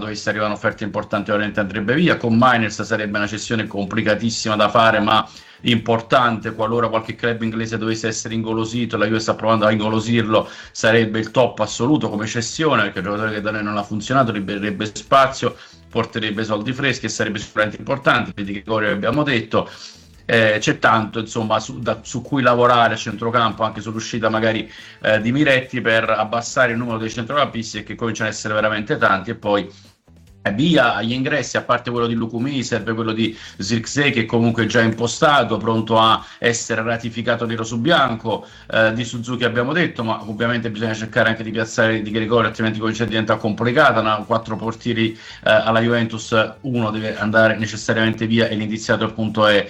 dovesse arrivare un'offerta importante ovviamente andrebbe via. Con Miners sarebbe una cessione complicatissima da fare, ma importante. Qualora qualche club inglese dovesse essere ingolosito, la Juve sta provando a ingolosirlo, sarebbe il top assoluto come cessione, perché il giocatore che da noi non ha funzionato libererebbe spazio, porterebbe soldi freschi e sarebbe sicuramente importante. Di Gregorio abbiamo detto. C'è tanto insomma su cui lavorare a centrocampo, anche sull'uscita magari di Miretti, per abbassare il numero dei centrocampisti, che cominciano ad essere veramente tanti. E poi via agli ingressi, a parte quello di Lukumi, serve quello di Zirkzee, che comunque è già impostato, pronto a essere ratificato nero su bianco. Di Suzuki abbiamo detto, ma ovviamente bisogna cercare anche di piazzare Di Gregorio, altrimenti comincia a diventare complicata. 4 portieri alla Juventus, uno deve andare necessariamente via, e l'indiziato appunto è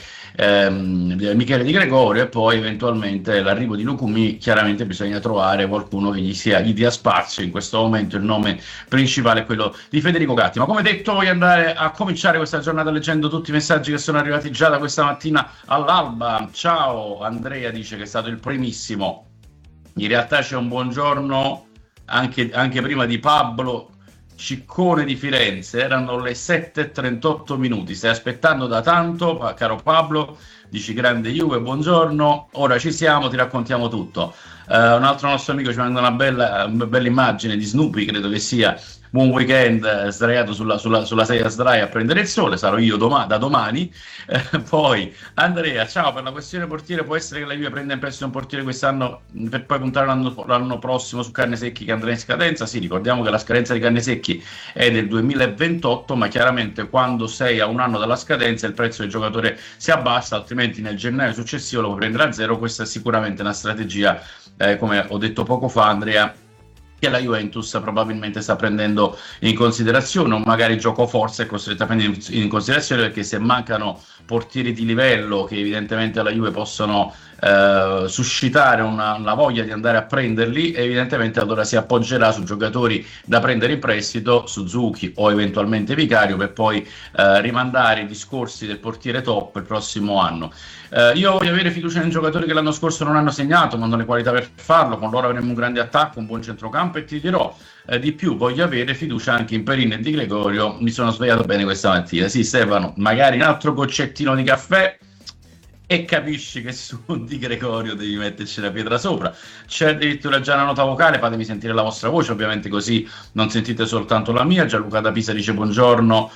Michele Di Gregorio, e poi eventualmente l'arrivo di Lukumi. Chiaramente bisogna trovare qualcuno che gli dia spazio. In questo momento il nome principale è quello di Federico Gatti. Ma come detto, voglio andare a cominciare questa giornata leggendo tutti i messaggi che sono arrivati già da questa mattina all'alba. Ciao, Andrea dice che è stato il primissimo. In realtà c'è un buongiorno anche prima di Pablo Ciccone di Firenze, erano le 7:38 minuti. Stai aspettando da tanto, caro Pablo, dici grande Juve, buongiorno, ora ci siamo, ti raccontiamo tutto. Un altro nostro amico ci manda una bella immagine di Snoopy, credo che sia. Buon weekend, sdraiato sulla sedia sdraia a prendere il sole, sarò io da domani. Poi Andrea, ciao, per la questione portiere può essere che la Juve prenda in prestito un portiere quest'anno per poi puntare l'anno prossimo su Carnesecchi, che andrà in scadenza? Sì, ricordiamo che la scadenza di Carnesecchi è del 2028, ma chiaramente quando sei a un anno dalla scadenza il prezzo del giocatore si abbassa, altrimenti nel gennaio successivo lo puoi prendere a zero. Questa è sicuramente una strategia, come ho detto poco fa, Andrea, che la Juventus probabilmente sta prendendo in considerazione, o magari gioco forza è costretta a prendere in considerazione, perché se mancano portieri di livello che evidentemente alla Juve possono suscitare una voglia di andare a prenderli, evidentemente allora si appoggerà su giocatori da prendere in prestito, Suzuki o eventualmente Vicario, per poi rimandare i discorsi del portiere top il prossimo anno. Io voglio avere fiducia in giocatori che l'anno scorso non hanno segnato, ma hanno le qualità per farlo. Con loro avremo un grande attacco, un buon centrocampo, e ti dirò di più, voglio avere fiducia anche in Perin e Di Gregorio. Mi sono svegliato bene questa mattina. Sì, Stefano, magari un altro goccettino di caffè e capisci che su Di Gregorio devi metterci la pietra sopra. C'è addirittura già una nota vocale, fatemi sentire la vostra voce, ovviamente, così non sentite soltanto la mia. Gianluca da Pisa dice buongiorno,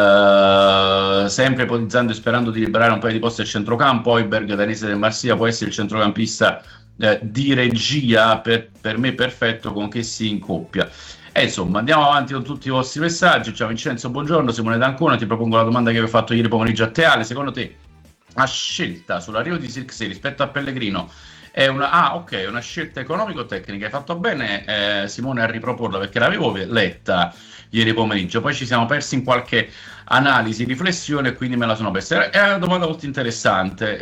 sempre ipotizzando e sperando di liberare un paio di posti al centrocampo. Oiberg, danese del Marsiglia, può essere il centrocampista di regia, per me perfetto, con che si in coppia. Insomma, andiamo avanti con tutti i vostri messaggi. Ciao Vincenzo, buongiorno. Simone D'Ancona, ti propongo la domanda che avevo fatto ieri pomeriggio a Teale. Secondo te la scelta sull'arrivo di Zirkzee rispetto a Pellegrino è una scelta economico-tecnica? Hai fatto bene, Simone, a riproporla, perché l'avevo letta ieri pomeriggio, poi ci siamo persi in qualche analisi, riflessione, e quindi me la sono persa. È una domanda molto interessante.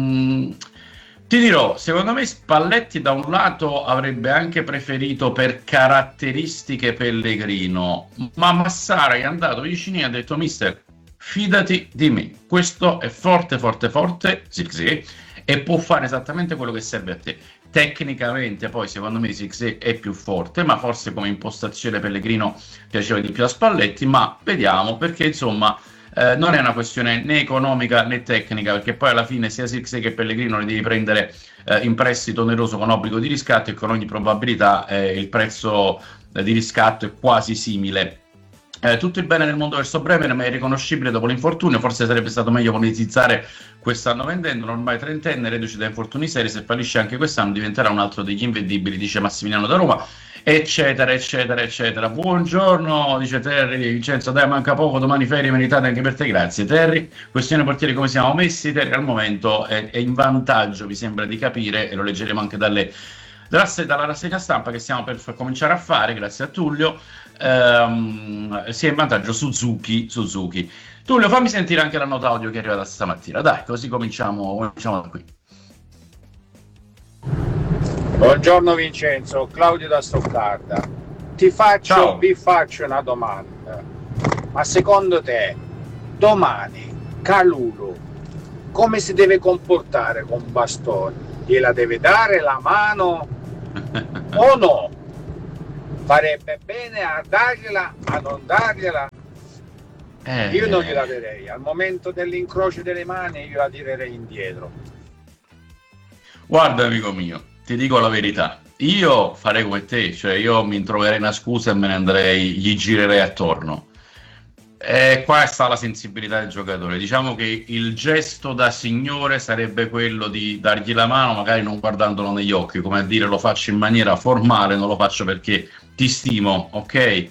Ti dirò, secondo me Spalletti da un lato avrebbe anche preferito per caratteristiche Pellegrino, ma Massara è andato vicino e ha detto: mister, fidati di me, questo è forte, Zirkzee, e può fare esattamente quello che serve a te. Tecnicamente poi secondo me Zirkzee è più forte, ma forse come impostazione Pellegrino piaceva di più a Spalletti, ma vediamo, perché insomma non è una questione né economica né tecnica, perché poi alla fine sia Zirkzee che Pellegrino li devi prendere in prestito oneroso con obbligo di riscatto, e con ogni probabilità il prezzo di riscatto è quasi simile. Tutto il bene nel mondo verso Bremer, ma è riconoscibile dopo l'infortunio. Forse sarebbe stato meglio monetizzare quest'anno vendendolo. Ormai trentenne, reduce da infortuni seri, se fallisce anche quest'anno diventerà un altro degli invendibili, dice Massimiliano da Roma, eccetera eccetera eccetera. Buongiorno, dice Terry. Vincenzo, dai, manca poco, domani ferie meritate anche per te. Grazie Terry. Questione portieri, come siamo messi? Terry al momento è in vantaggio, mi sembra di capire, e lo leggeremo anche dalla rassegna stampa che stiamo per cominciare a fare, grazie a Tullio. Si è in vantaggio Suzuki. Tullio, fammi sentire anche la nota audio che è arrivata stamattina, dai, così cominciamo da qui. Buongiorno Vincenzo, Claudio da Stoccarda. Vi faccio una domanda. Ma secondo te domani Kalulu come si deve comportare con Bastoni? Gliela deve dare la mano o no? Farebbe bene a dargliela, a non dargliela? Io non gliela darei, al momento dell'incrocio delle mani io la tirerei indietro. Guarda amico mio, ti dico la verità, io farei come te, cioè io mi troverei una scusa e me ne andrei, gli girerei attorno. E qua sta la sensibilità del giocatore. Diciamo che il gesto da signore sarebbe quello di dargli la mano, magari non guardandolo negli occhi, come a dire lo faccio in maniera formale, non lo faccio perché ti stimo, ok?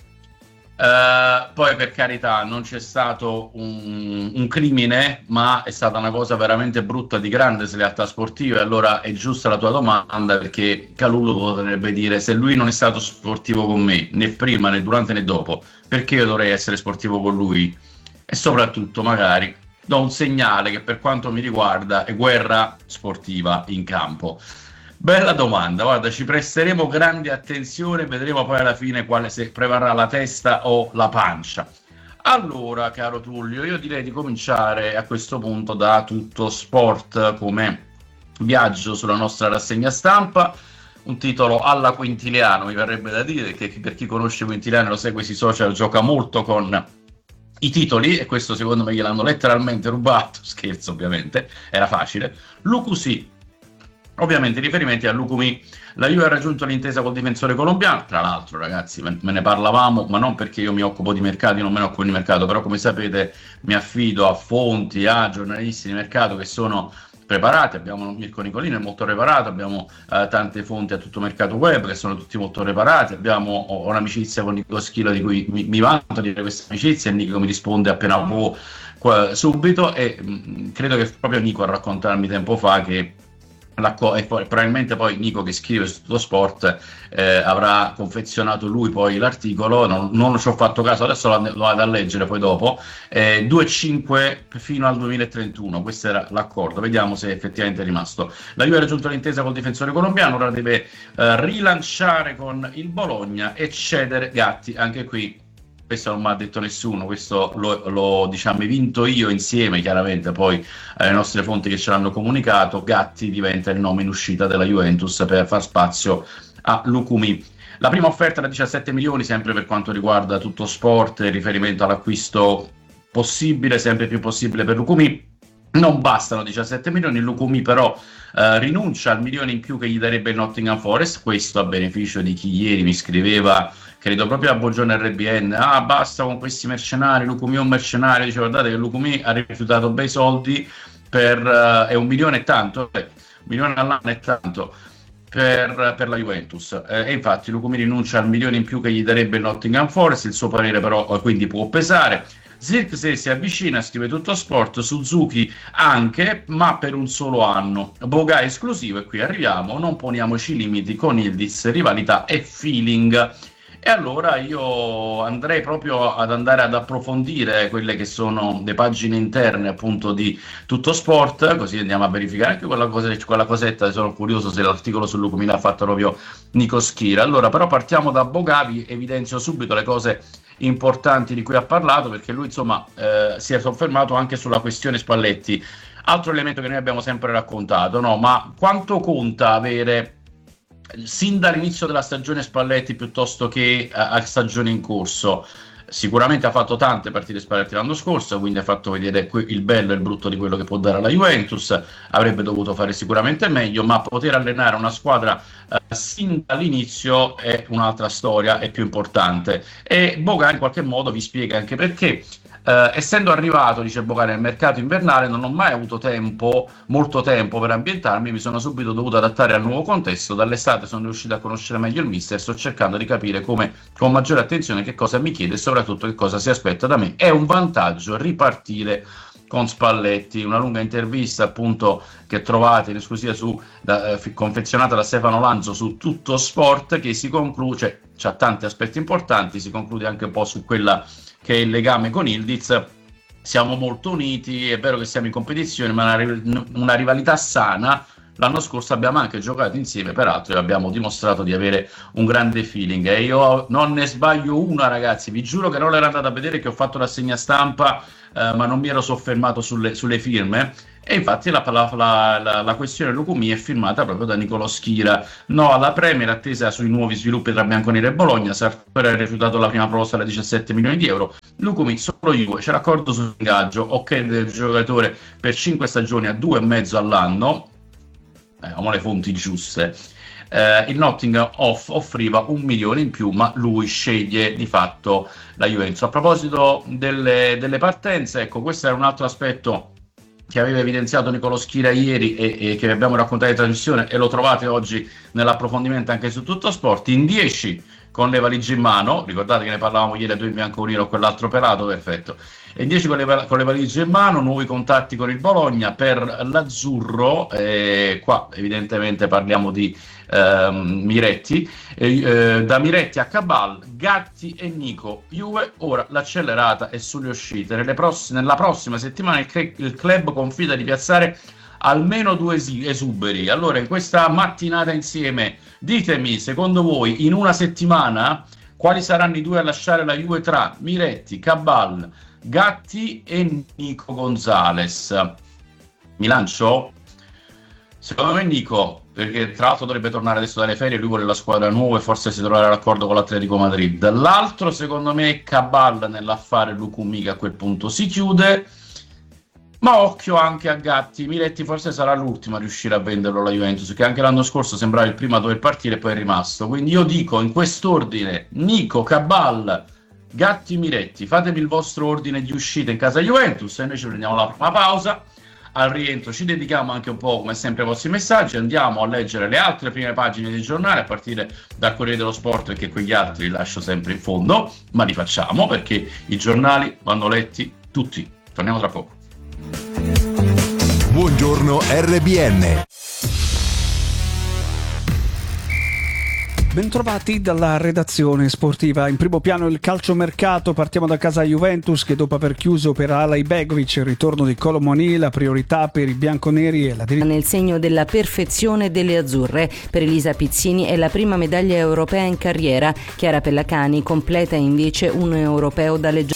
Poi per carità non c'è stato un crimine, ma è stata una cosa veramente brutta di grande slealtà sportiva, e allora è giusta la tua domanda, perché Kalulu potrebbe dire: se lui non è stato sportivo con me né prima né durante né dopo, perché io dovrei essere sportivo con lui? E soprattutto magari do un segnale che per quanto mi riguarda è guerra sportiva in campo. Bella domanda, guarda, ci presteremo grande attenzione, vedremo poi alla fine quale, se prevarrà la testa o la pancia. Allora, caro Tullio, io direi di cominciare a questo punto da Tutto Sport come viaggio sulla nostra rassegna stampa, un titolo alla Quintiliano, mi verrebbe da dire, che per chi conosce Quintiliano e lo segue sui social gioca molto con i titoli, e questo secondo me gliel'hanno letteralmente rubato, scherzo ovviamente, era facile. Lucusi, ovviamente riferimenti a Lucumi. La Juve ha raggiunto l'intesa col difensore colombiano, tra l'altro ragazzi me ne parlavamo, ma non perché io mi occupo di mercati, non me ne occupo di mercato, però come sapete mi affido a fonti, a giornalisti di mercato che sono preparati. Abbiamo Mirko Nicolino, è molto preparato, abbiamo tante fonti a Tutto Mercato Web che sono tutti molto preparati, ho un'amicizia con Nico Schilo di cui mi vanto di avere questa amicizia, e Nico mi risponde appena può subito, e credo che proprio Nico a raccontarmi tempo fa che e probabilmente poi Nico, che scrive su Tutto Sport, avrà confezionato lui poi l'articolo, non ci ho fatto caso, adesso lo vado a leggere poi dopo, 2,5 fino al 2031, questo era l'accordo, vediamo se effettivamente è rimasto. La Juve ha raggiunto l'intesa col difensore colombiano, ora deve rilanciare con il Bologna e cedere Gatti, anche qui questo non mi ha detto nessuno, questo l'ho diciamo vinto io insieme chiaramente poi alle nostre fonti che ce l'hanno comunicato. Gatti diventa il nome in uscita della Juventus per far spazio a Lucumi. La prima offerta era 17 milioni, sempre per quanto riguarda Tutto Sport, in riferimento all'acquisto possibile, sempre più possibile per Lucumi. Non bastano 17 milioni, Lucumi però rinuncia al milione in più che gli darebbe il Nottingham Forest, questo a beneficio di chi ieri mi scriveva, credo proprio a Buongiorno RBN, basta con questi mercenari, Lucumi è un mercenario. Dice: guardate che Lucumi ha rifiutato bei soldi per è 1 milione e tanto, 1 milione all'anno è tanto per la Juventus, e infatti Lucumi rinuncia al milione in più che gli darebbe il Nottingham Forest, il suo parere però quindi può pesare. Zirkzee si avvicina, scrive Tutto Sport, Suzuki anche, ma per un solo anno. Boga esclusivo, e qui arriviamo, non poniamoci limiti con Yildiz, rivalità e feeling. E allora io andrei proprio ad andare ad approfondire quelle che sono le pagine interne appunto di Tutto Sport, così andiamo a verificare anche quella cosetta. Sono curioso se l'articolo su Lucumi l'ha fatto proprio Nico Schira. Allora però partiamo da Bogavi, evidenzio subito le cose importanti di cui ha parlato, perché lui insomma si è soffermato anche sulla questione Spalletti, altro elemento che noi abbiamo sempre raccontato, no? Ma quanto conta avere sin dall'inizio della stagione Spalletti piuttosto che a stagione in corso? Sicuramente ha fatto tante partite Spalletti l'anno scorso, quindi ha fatto vedere il bello e il brutto di quello che può dare alla Juventus, avrebbe dovuto fare sicuramente meglio, ma poter allenare una squadra sin dall'inizio è un'altra storia, è più importante, e Boga in qualche modo vi spiega anche perché. Essendo arrivato, dice Boga, nel mercato invernale, non ho mai avuto molto tempo per ambientarmi, mi sono subito dovuto adattare al nuovo contesto, dall'estate sono riuscito a conoscere meglio il mister, sto cercando di capire con maggiore attenzione che cosa mi chiede e soprattutto che cosa si aspetta da me. È un vantaggio ripartire con Spalletti. Una lunga intervista appunto che trovate in esclusiva confezionata da Stefano Lanzo su Tutto Sport, che si conclude, c'ha tanti aspetti importanti, si conclude anche un po' su quella che è il legame con Yildiz. Siamo molto uniti, è vero che siamo in competizione, ma una rivalità sana. L'anno scorso abbiamo anche giocato insieme, peraltro, e abbiamo dimostrato di avere un grande feeling. E io non ne sbaglio una, ragazzi. Vi giuro che non l'ero andato a vedere, che ho fatto la rassegna stampa, ma non mi ero soffermato sulle firme. E infatti la questione Lucumi è firmata proprio da Nicolò Schira. No alla Premier, attesa sui nuovi sviluppi tra bianconeri e Bologna. Sartori ha rifiutato la prima proposta da 17 milioni di euro. Lukumi solo Juve, c'è l'accordo sull'ingaggio, ok del giocatore per 5 stagioni a 2,5 all'anno, avevamo le fonti giuste. Il Nottingham offriva 1 milione in più, ma lui sceglie di fatto la Juventus. A proposito delle partenze, ecco, questo era un altro aspetto che aveva evidenziato Nicolò Schira ieri e che abbiamo raccontato in trasmissione, e lo trovate oggi nell'approfondimento anche su Tutto Sport. In 10 con le valigie in mano, ricordate che ne parlavamo ieri a 2 in bianco nero, quell'altro pelato, perfetto, e 10 con le valigie in mano, nuovi contatti con il Bologna per l'azzurro, qua evidentemente parliamo di Miretti, da Miretti a Cabal, Gatti e Nico. Juve ora l'accelerata è sulle uscite, nella prossima settimana il club confida di piazzare almeno 2 esuberi. Allora, in questa mattinata insieme, ditemi, secondo voi, in una settimana, quali saranno i 2 a lasciare la Juve tra Miretti, Cabal, Gatti e Nico Gonzalez? Mi lancio? Secondo me Nico, perché tra l'altro dovrebbe tornare adesso dalle ferie, lui vuole la squadra nuova e forse si troverà d'accordo con l'Atletico Madrid. L'altro, secondo me, è Cabal nell'affare Lukumi, che a quel punto si chiude. Ma occhio anche a Gatti. Miretti forse sarà l'ultimo a riuscire a venderlo alla Juventus, che anche l'anno scorso sembrava il primo a dover partire e poi è rimasto. Quindi io dico in quest'ordine: Nico, Cabal, Gatti, Miretti. Fatemi il vostro ordine di uscita in casa Juventus e noi ci prendiamo la prima pausa. Al rientro ci dedichiamo anche un po', come sempre, ai vostri messaggi. Andiamo a leggere le altre prime pagine dei giornali, a partire dal Corriere dello Sport, perché quegli altri li lascio sempre in fondo, ma li facciamo perché i giornali vanno letti tutti. Torniamo tra poco. Buongiorno RBN. Bentrovati dalla redazione sportiva. In primo piano il calciomercato. Partiamo da casa Juventus, che dopo aver chiuso per Alay Begovic il ritorno di Kolo Muani, la priorità per i bianconeri è la nel segno della perfezione delle azzurre. Per Elisa Pizzini è la prima medaglia europea in carriera. Chiara Pellacani completa invece un europeo da leggenda.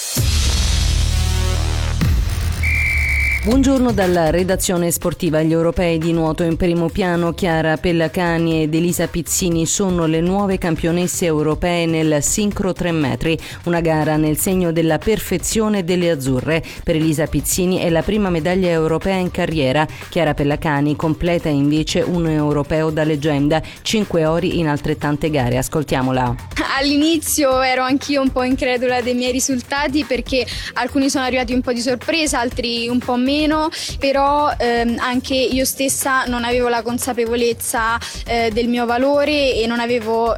Buongiorno dalla redazione sportiva. Gli europei di nuoto in primo piano. Chiara Pellacani ed Elisa Pizzini sono le nuove campionesse europee nel sincro 3 metri, una gara nel segno della perfezione delle azzurre. Per Elisa Pizzini è la prima medaglia europea in carriera. Chiara Pellacani completa invece un europeo da leggenda, 5 ori in altrettante gare. Ascoltiamola. All'inizio ero anch'io un po' incredula dei miei risultati, perché alcuni sono arrivati un po' di sorpresa, altri un po' meno, però anche io stessa non avevo la consapevolezza del mio valore e non avevo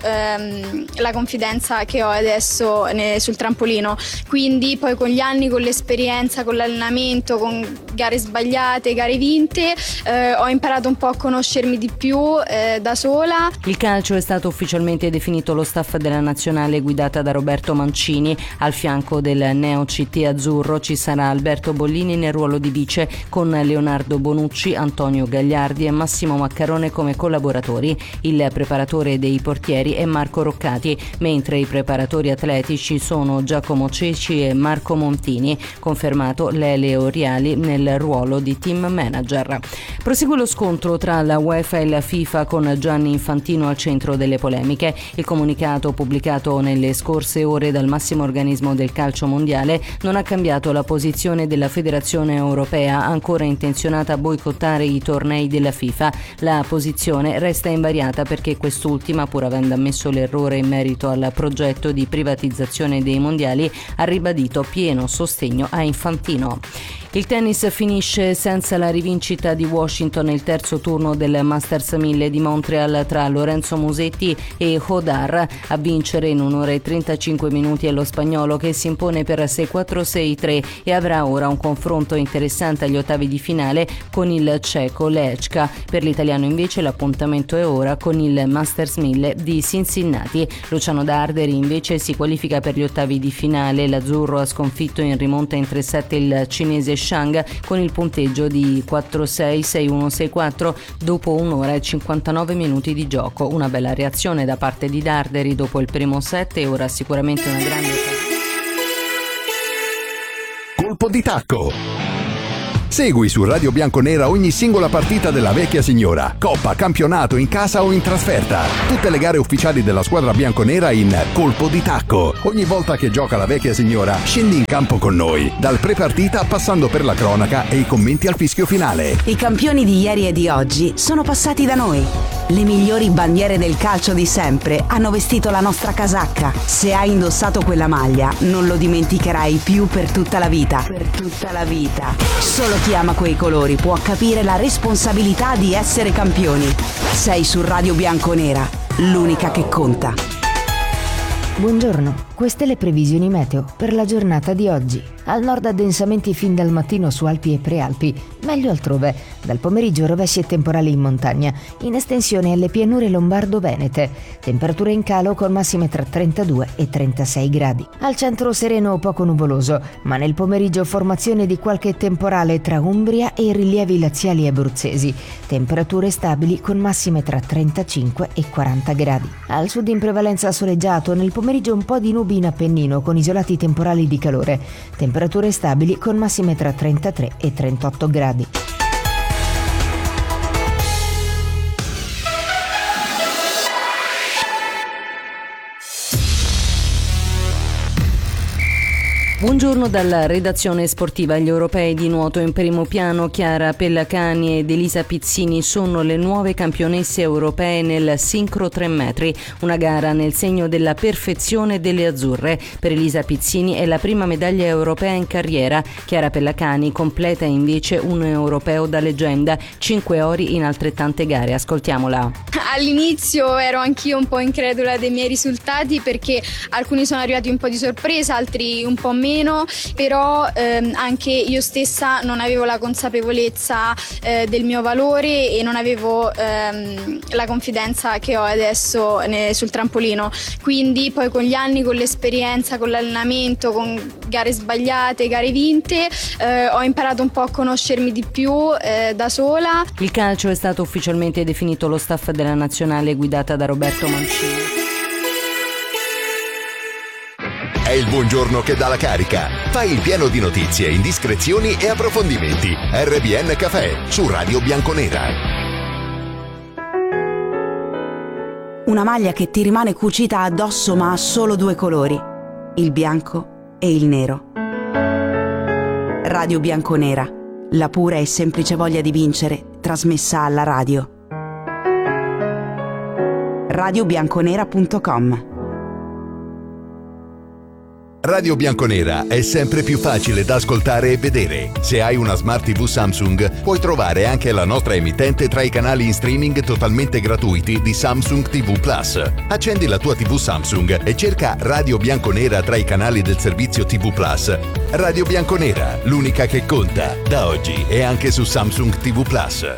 la confidenza che ho adesso sul trampolino. Quindi poi con gli anni, con l'esperienza, con l'allenamento, con gare sbagliate, gare vinte, ho imparato un po' a conoscermi di più da sola. Il calcio è stato ufficialmente definito lo staff della nazionale guidata da Roberto Mancini. Al fianco del neo CT azzurro ci sarà Alberto Bollini nel ruolo di vice, con Leonardo Bonucci, Antonio Gagliardi e Massimo Maccarone come collaboratori. Il preparatore dei portieri è Marco Roccati, mentre i preparatori atletici sono Giacomo Ceci e Marco Montini. Confermato Lele Oriali nel ruolo di team manager. Prosegue lo scontro tra la UEFA e la FIFA, con Gianni Infantino al centro delle polemiche. Il comunicato pubblicato nelle scorse ore dal massimo organismo del calcio mondiale non ha cambiato la posizione della Federazione Europea, ancora intenzionata a boicottare i tornei della FIFA. La posizione resta invariata perché quest'ultima, pur avendo ammesso l'errore in merito al progetto di privatizzazione dei mondiali, ha ribadito pieno sostegno a Infantino. Il tennis finisce senza la rivincita di Washington il terzo turno del Masters 1000 di Montreal tra Lorenzo Musetti e Hodar. A vincere in 1 ora e 35 minuti è lo spagnolo, che si impone per 6-4, 6-3 e avrà ora un confronto interessante agli ottavi di finale con il ceco Lechka. Per l'italiano invece l'appuntamento è ora con il Masters 1000 di Cincinnati. Luciano Darderi invece si qualifica per gli ottavi di finale. L'azzurro ha sconfitto in rimonta in 3-7 il cinese Shang con il punteggio di 4-6, 6-1, 6-4 dopo 1 ora e 59 minuti di gioco. Una bella reazione da parte di Darderi dopo il primo set e ora sicuramente una grande... Colpo di tacco. Segui su Radio Bianconera ogni singola partita della vecchia signora, coppa, campionato, in casa o in trasferta. Tutte le gare ufficiali della squadra bianconera in colpo di tacco. Ogni volta che gioca la vecchia signora, scendi in campo con noi, dal pre-partita passando per la cronaca e i commenti al fischio finale. I campioni di ieri e di oggi sono passati da noi. Le migliori bandiere del calcio di sempre hanno vestito la nostra casacca. Se hai indossato quella maglia, non lo dimenticherai più per tutta la vita. Per tutta la vita. Solo chi ama quei colori può capire la responsabilità di essere campioni. Sei su Radio Bianconera, l'unica che conta. Buongiorno, queste le previsioni meteo per la giornata di oggi. Al nord addensamenti fin dal mattino su Alpi e Prealpi, meglio altrove. Dal pomeriggio rovesci e temporali in montagna, in estensione alle pianure lombardo-venete. Temperature in calo con massime tra 32 e 36 gradi. Al centro sereno o poco nuvoloso, ma nel pomeriggio formazione di qualche temporale tra Umbria e i rilievi laziali abruzzesi. Temperature stabili con massime tra 35 e 40 gradi. Al sud in prevalenza soleggiato, nel pomeriggio un po' di nubi in Appennino con isolati temporali di calore. Temperature stabili con massime tra 33 e 38 gradi. Buongiorno dalla redazione sportiva. Gli europei di nuoto in primo piano. Chiara Pellacani ed Elisa Pizzini sono le nuove campionesse europee nel sincro 3 metri, una gara nel segno della perfezione delle azzurre. Per Elisa Pizzini è la prima medaglia europea in carriera. Chiara Pellacani completa invece un europeo da leggenda, 5 ori in altrettante gare. Ascoltiamola. All'inizio ero anch'io un po' incredula dei miei risultati perché alcuni sono arrivati un po' di sorpresa, altri un po' meno, però anche io stessa non avevo la consapevolezza del mio valore e non avevo la confidenza che ho adesso sul trampolino. Quindi poi con gli anni, con l'esperienza, con l'allenamento, con gare sbagliate, gare vinte, ho imparato un po' a conoscermi di più da sola. Il calcio è stato ufficialmente definito lo staff della nazionale guidata da Roberto Mancini. È il buongiorno che dà la carica. Fai il pieno di notizie, indiscrezioni e approfondimenti. RBN Café su Radio Bianconera. Una maglia che ti rimane cucita addosso ma ha solo 2 colori, il bianco e il nero. Radio Bianconera, la pura e semplice voglia di vincere trasmessa alla radio. radiobianconera.com. Radio Bianconera è sempre più facile da ascoltare e vedere. Se hai una Smart TV Samsung, puoi trovare anche la nostra emittente tra i canali in streaming totalmente gratuiti di Samsung TV Plus. Accendi la tua TV Samsung e cerca Radio Bianconera tra i canali del servizio TV Plus. Radio Bianconera, l'unica che conta, da oggi e anche su Samsung TV Plus.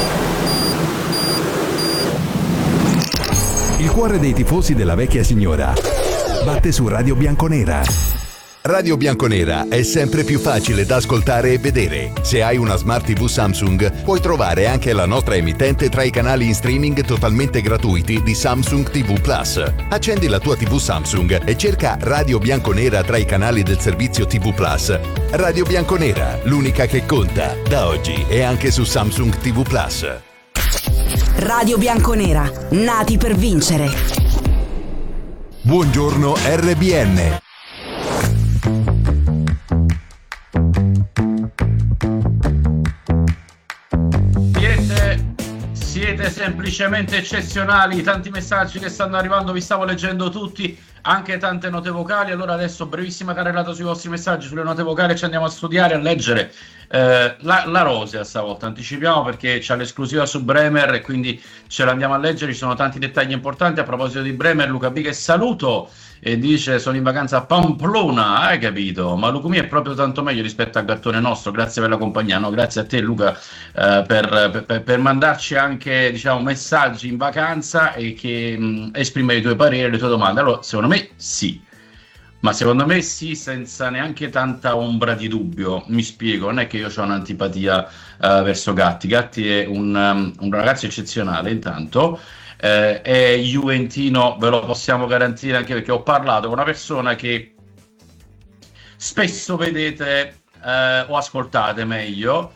Il cuore dei tifosi della vecchia signora batte su Radio Bianconera. Radio Bianconera è sempre più facile da ascoltare e vedere. Se hai una Smart TV Samsung, puoi trovare anche la nostra emittente tra i canali in streaming totalmente gratuiti di Samsung TV Plus. Accendi la tua TV Samsung e cerca Radio Bianconera tra i canali del servizio TV Plus. Radio Bianconera, l'unica che conta, da oggi e anche su Samsung TV Plus. Radio Bianconera, nati per vincere. Buongiorno RBN. Siete semplicemente eccezionali, tanti messaggi che stanno arrivando, vi stavo leggendo tutti, anche tante note vocali. Allora adesso brevissima carrellata sui vostri messaggi, sulle note vocali ci andiamo a studiare, a leggere la Rosea stavolta, anticipiamo perché c'è l'esclusiva su Bremer e quindi ce l'andiamo a leggere, ci sono tanti dettagli importanti. A proposito di Bremer, Luca B che saluto e dice sono in vacanza a Pamplona, hai capito? Ma Lucumi è proprio tanto meglio rispetto al gattone nostro, grazie per la compagnia. No, grazie a te Luca per mandarci anche, diciamo, messaggi in vacanza e che esprimere i tuoi pareri, le tue domande. Allora secondo me sì, ma secondo me sì senza neanche tanta ombra di dubbio. Mi spiego, non è che io ho un'antipatia verso Gatti è un ragazzo eccezionale intanto, è juventino, ve lo possiamo garantire, anche perché ho parlato con una persona che spesso vedete o ascoltate meglio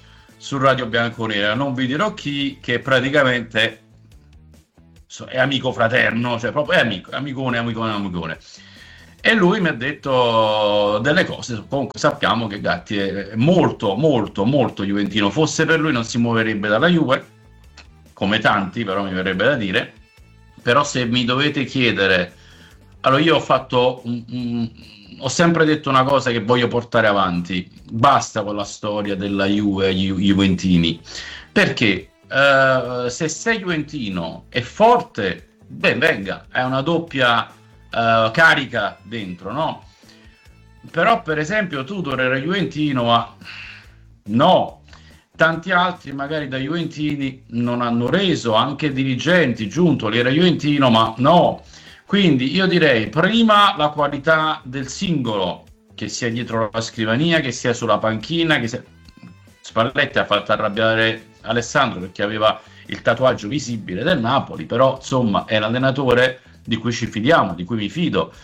su Radio Bianconera, non vi dirò chi, che praticamente è amico fraterno, cioè proprio è amicone. E lui mi ha detto delle cose. Comunque sappiamo che Gatti è molto juventino, fosse per lui non si muoverebbe dalla Juve, come tanti, però mi verrebbe da dire. Però se mi dovete chiedere, allora io ho sempre detto una cosa che voglio portare avanti: basta con la storia della Juve, juventini, perché se sei juventino e forte, ben venga, è una doppia carica dentro, no? Però per esempio Tudor era juventino, ma no, tanti altri magari da juventini non hanno reso, anche dirigenti, Giuntoli era juventino, ma no. Quindi io direi prima la qualità del singolo, che sia dietro la scrivania, che sia sulla panchina, che sia... Spalletti ha fatto arrabbiare Alessandro perché aveva il tatuaggio visibile del Napoli, però insomma è l'allenatore di cui ci fidiamo, di cui mi fido.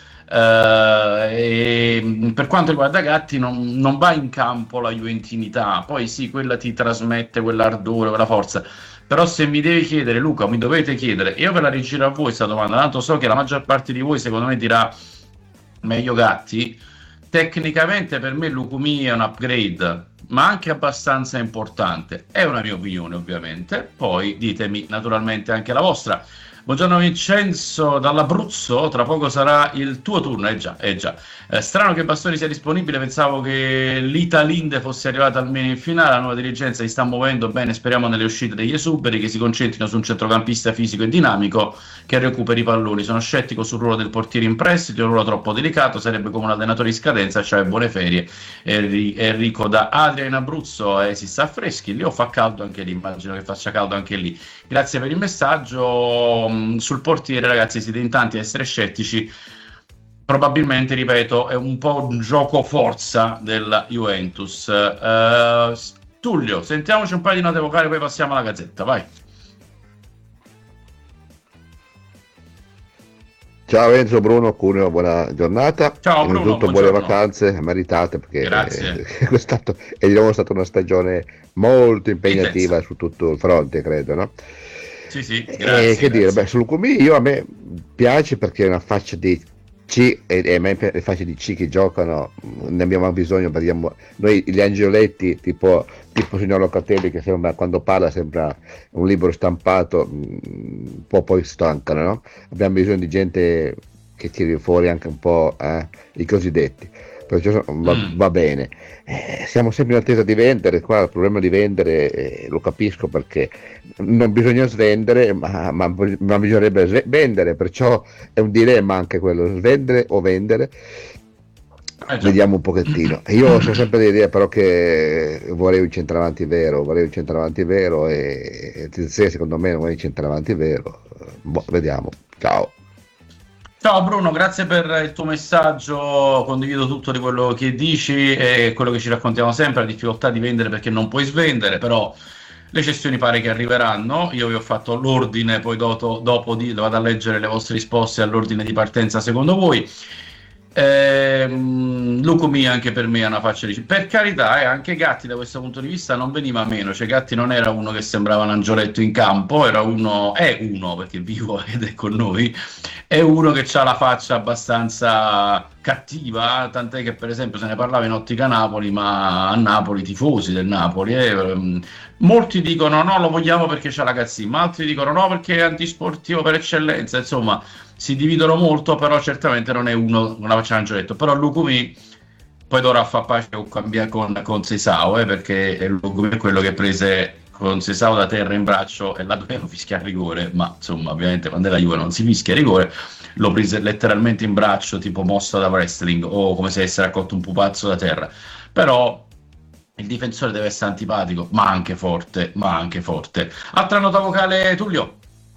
E per quanto riguarda Gatti non va in campo la juventinità, poi sì, quella ti trasmette quell'ardore, quella forza, però se mi devi chiedere, Luca, mi dovete chiedere, io ve la rigiro a voi questa domanda, tanto so che la maggior parte di voi secondo me dirà meglio Gatti. Tecnicamente per me Lucumí è un upgrade, ma anche abbastanza importante, è una mia opinione ovviamente, poi ditemi naturalmente anche la vostra. Buongiorno Vincenzo dall'Abruzzo, tra poco sarà il tuo turno, già. Strano che Bastoni sia disponibile, pensavo che l'Italinde fosse arrivata almeno in finale, la nuova dirigenza si sta muovendo bene, speriamo nelle uscite degli esuberi, che si concentrino su un centrocampista fisico e dinamico che recuperi i palloni. Sono scettico sul ruolo del portiere in prestito, è un ruolo troppo delicato, sarebbe come un allenatore in scadenza, cioè buone ferie. Enrico da Adria in Abruzzo, si sta freschi, lì o fa caldo anche lì, immagino che faccia caldo anche lì. Grazie per il messaggio. Sul portiere, ragazzi, siete in tanti a essere scettici, probabilmente, ripeto, è un po' un gioco forza della Juventus. Tullio, sentiamoci un paio di note vocali, poi passiamo alla Gazzetta, vai. Ciao Enzo, Bruno, Cuneo, buona giornata. Ciao Bruno, innanzitutto buone vacanze meritate, perché quest'anno è di nuovo stata una stagione molto impegnativa intensa su tutto il fronte, credo, no? Sì, grazie. Che dire, beh, sul Lucumí a me piace perché è una faccia di C, e a me le facce di C che giocano ne abbiamo bisogno, noi gli angioletti tipo signor Locatelli, che sembra, quando parla sembra un libro stampato, un po' poi stancano, no? Abbiamo bisogno di gente che tiri fuori anche un po' i cosiddetti, perciò va bene. Siamo sempre in attesa di vendere, qua il problema di vendere lo capisco, perché non bisogna svendere, ma bisognerebbe vendere, perciò è un dilemma anche quello, svendere o vendere. Vediamo un pochettino. Io sono sempre l'idea però che vorrei un centravanti vero, e se secondo me non è un centravanti vero, vediamo. Ciao Bruno, grazie per il tuo messaggio, condivido tutto di quello che dici e quello che ci raccontiamo sempre, la difficoltà di vendere perché non puoi svendere, però le cessioni pare che arriveranno. Io vi ho fatto l'ordine, poi dopo vado a leggere le vostre risposte all'ordine di partenza secondo voi. Lucumí anche per me è una faccia di... Per carità, anche Gatti da questo punto di vista non veniva meno, cioè Gatti non era uno che sembrava un angioletto in campo, è uno perché è vivo ed è con noi, è uno che ha la faccia abbastanza cattiva, tant'è che per esempio se ne parlava in Ottica Napoli, ma a Napoli, tifosi del Napoli, molti dicono no, lo vogliamo perché c'ha la cazzina, ma altri dicono no perché è antisportivo per eccellenza, insomma si dividono molto, però certamente non è una faccia di angioletto. Però Lucumí poi dovrà far pace con Seisao, perché Lucumí è quello che prese con Seisao da terra in braccio e là dovevano fischiare rigore, ma insomma ovviamente quando è la Juve non si fischia rigore, lo prese letteralmente in braccio tipo mossa da wrestling o come se avesse raccolto un pupazzo da terra. Però il difensore deve essere antipatico, ma anche forte. Altra nota vocale, Tullio.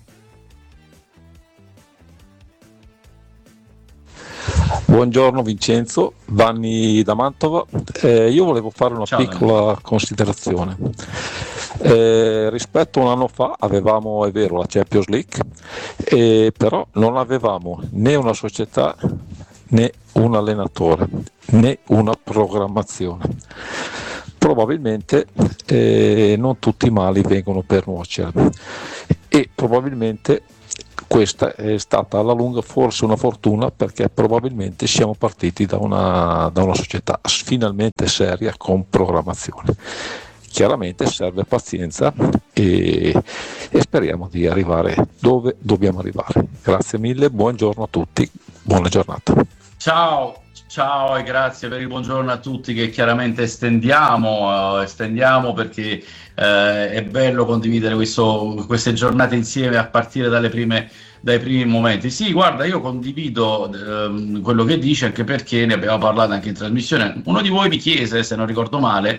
Buongiorno Vincenzo, Vanni da Mantova. Io volevo fare una piccola considerazione. Rispetto a un anno fa avevamo, è vero, la Champions League, però non avevamo né una società né un allenatore né una programmazione. probabilmente non tutti i mali vengono per nuocere, e probabilmente questa è stata alla lunga forse una fortuna, perché probabilmente siamo partiti da una società finalmente seria con programmazione. Chiaramente serve pazienza e speriamo di arrivare dove dobbiamo arrivare. Grazie mille, buongiorno a tutti, buona giornata. Ciao e grazie per il buongiorno a tutti, che chiaramente estendiamo perché è bello condividere queste giornate insieme a partire dai primi momenti. Sì, guarda, io condivido quello che dice, anche perché ne abbiamo parlato anche in trasmissione. Uno di voi mi chiese, se non ricordo male,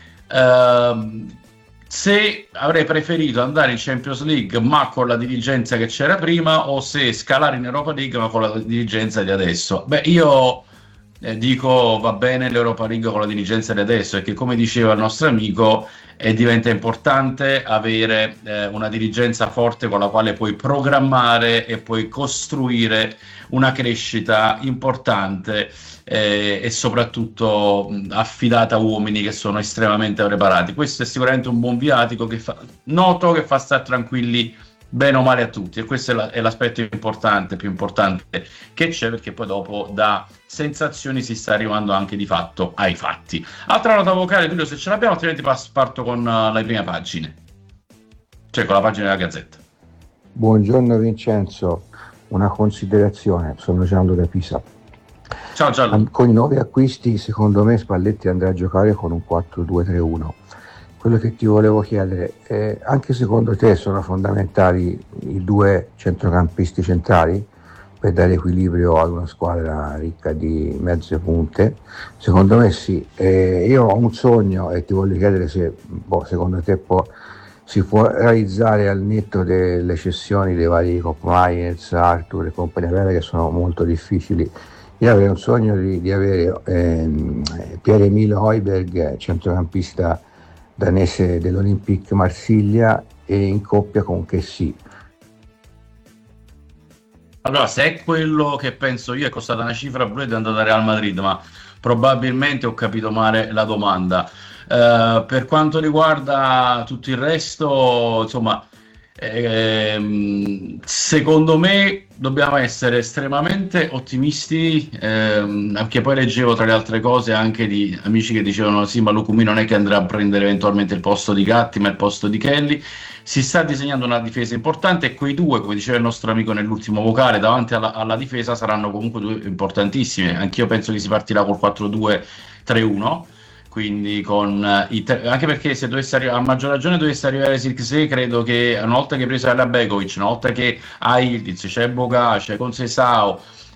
se avrei preferito andare in Champions League ma con la dirigenza che c'era prima, o se scalare in Europa League ma con la dirigenza di adesso. Beh, io dico va bene l'Europa League con la dirigenza di adesso, perché come diceva il nostro amico diventa importante avere una dirigenza forte con la quale puoi programmare e puoi costruire una crescita importante e soprattutto affidata a uomini che sono estremamente preparati. Questo è sicuramente un buon viatico che noto che fa stare tranquilli bene o male a tutti, e questo è l'aspetto più importante che c'è, perché poi dopo da sensazioni si sta arrivando anche di fatto ai fatti. Altra nota vocale, Giulio, se ce l'abbiamo, altrimenti parto con le prime pagine, cioè con la pagina della Gazzetta. Buongiorno Vincenzo, una considerazione, sono Gianlo da Pisa. Ciao Gianlo. Con i nuovi acquisti secondo me Spalletti andrà a giocare con un 4-2-3-1. Quello che ti volevo chiedere è, anche secondo te sono fondamentali i due centrocampisti centrali per dare equilibrio ad una squadra ricca di mezze punte? Secondo me sì. Io ho un sogno e ti voglio chiedere se secondo te si può realizzare al netto delle cessioni dei vari Cop Myers, Arthur e compagnia bella, che sono molto difficili. Io avrei un sogno di avere Pierre-Emile Højbjerg, centrocampista danese dell'Olympique Marsiglia, e in coppia con Kessie. Allora, se è quello che penso io, è costata una cifra blu ed è andata a Real Madrid, ma probabilmente ho capito male la domanda. Per quanto riguarda tutto il resto, insomma, secondo me dobbiamo essere estremamente ottimisti, anche poi leggevo tra le altre cose anche di amici che dicevano sì, ma Lukumi non è che andrà a prendere eventualmente il posto di Gatti ma il posto di Kelly. Si sta disegnando una difesa importante, e quei due, come diceva il nostro amico nell'ultimo vocale, davanti alla difesa saranno comunque due importantissime. Anch'io penso che si partirà col 4-2-3-1, quindi con anche perché se dovesse arrivare, a maggior ragione dovesse arrivare Zirkzee, credo che una volta che hai preso Alea Begovic, una volta che hai Ildiz, c'è Boga, c'è Conceição,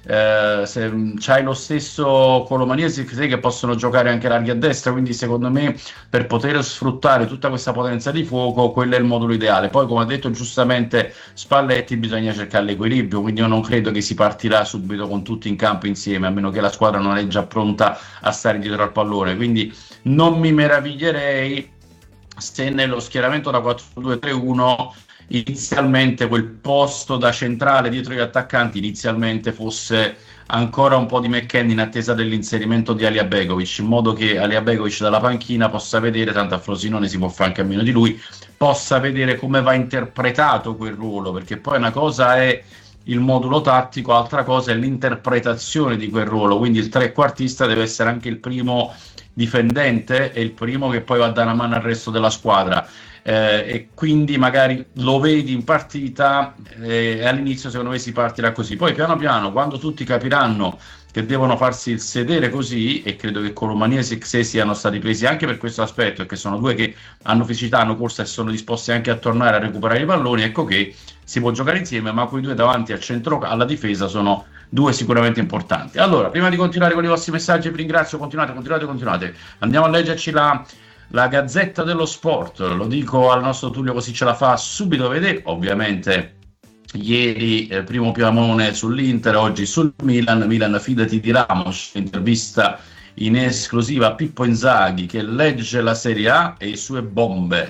se c'hai lo stesso Colomania e Zirkzee che possono giocare anche larghi a destra, quindi secondo me per poter sfruttare tutta questa potenza di fuoco quello è il modulo ideale. Poi, come ha detto giustamente Spalletti, bisogna cercare l'equilibrio, quindi io non credo che si partirà subito con tutti in campo insieme, a meno che la squadra non è già pronta a stare dietro al pallone, quindi non mi meraviglierei se nello schieramento da 4-2-3-1 inizialmente quel posto da centrale dietro gli attaccanti inizialmente fosse ancora un po' di McKennie in attesa dell'inserimento di Alea Begovic, in modo che Alea Begovic dalla panchina possa vedere, tanto a Frosinone si può fare anche a meno di lui, possa vedere come va interpretato quel ruolo, perché poi una cosa è il modulo tattico, altra cosa è l'interpretazione di quel ruolo, quindi il trequartista deve essere anche il primo difendente e il primo che poi va a dare una mano al resto della squadra. E quindi magari lo vedi in partita e all'inizio secondo me si partirà così, poi piano piano quando tutti capiranno che devono farsi sedere così, e credo che Colomania e Zirkzee siano stati presi anche per questo aspetto, perché sono due che hanno fisicità, hanno corsa e sono disposti anche a tornare a recuperare i palloni, ecco che si può giocare insieme, ma quei due davanti al centro, alla difesa, sono due sicuramente importanti. Allora, prima di continuare con i vostri messaggi, vi ringrazio, continuate, andiamo a leggerci la Gazzetta dello Sport, lo dico al nostro Tullio così ce la fa subito vedere. Ovviamente ieri primo piamone sull'Inter, oggi sul Milan fidati di Ramos, intervista in esclusiva a Pippo Inzaghi che legge la Serie A e le sue bombe,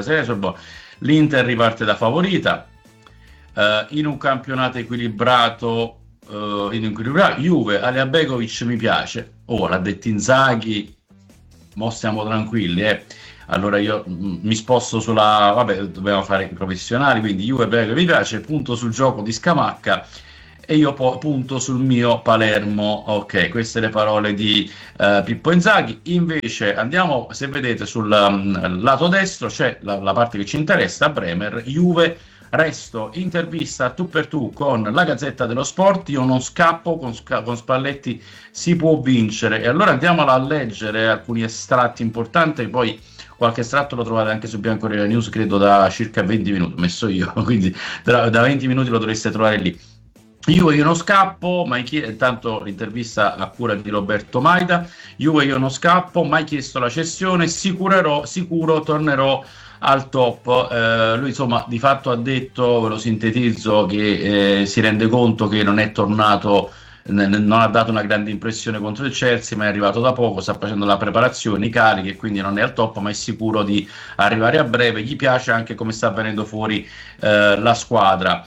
l'Inter riparte da favorita in un campionato equilibrato, Juve, Alea Begovic mi piace, l'ha detto Inzaghi, mo stiamo tranquilli, allora io mi sposto sulla, vabbè, dobbiamo fare i professionali, quindi Juve Bremer mi piace, punto sul gioco di Scamacca e io poi punto sul mio Palermo. Ok, queste le parole di Pippo Inzaghi. Invece andiamo, se vedete, sul lato destro c'è la parte che ci interessa, Bremer, Juve, resto, intervista tu per tu con la Gazzetta dello Sport, io non scappo, con Spalletti si può vincere. E allora andiamo a leggere alcuni estratti importanti, poi qualche estratto lo trovate anche su Bianconera News, credo da circa 20 minuti, ho messo io, quindi da 20 minuti lo dovreste trovare lì. Io non scappo, mai intanto l'intervista a cura di Roberto Maida, io non scappo, mai chiesto la cessione, sicuro tornerò al top. Lui insomma di fatto ha detto, ve lo sintetizzo, che si rende conto che non è tornato, non ha dato una grande impressione contro il Chelsea, ma è arrivato da poco, sta facendo la preparazione, i carichi, e quindi non è al top, ma è sicuro di arrivare a breve. Gli piace anche come sta venendo fuori la squadra.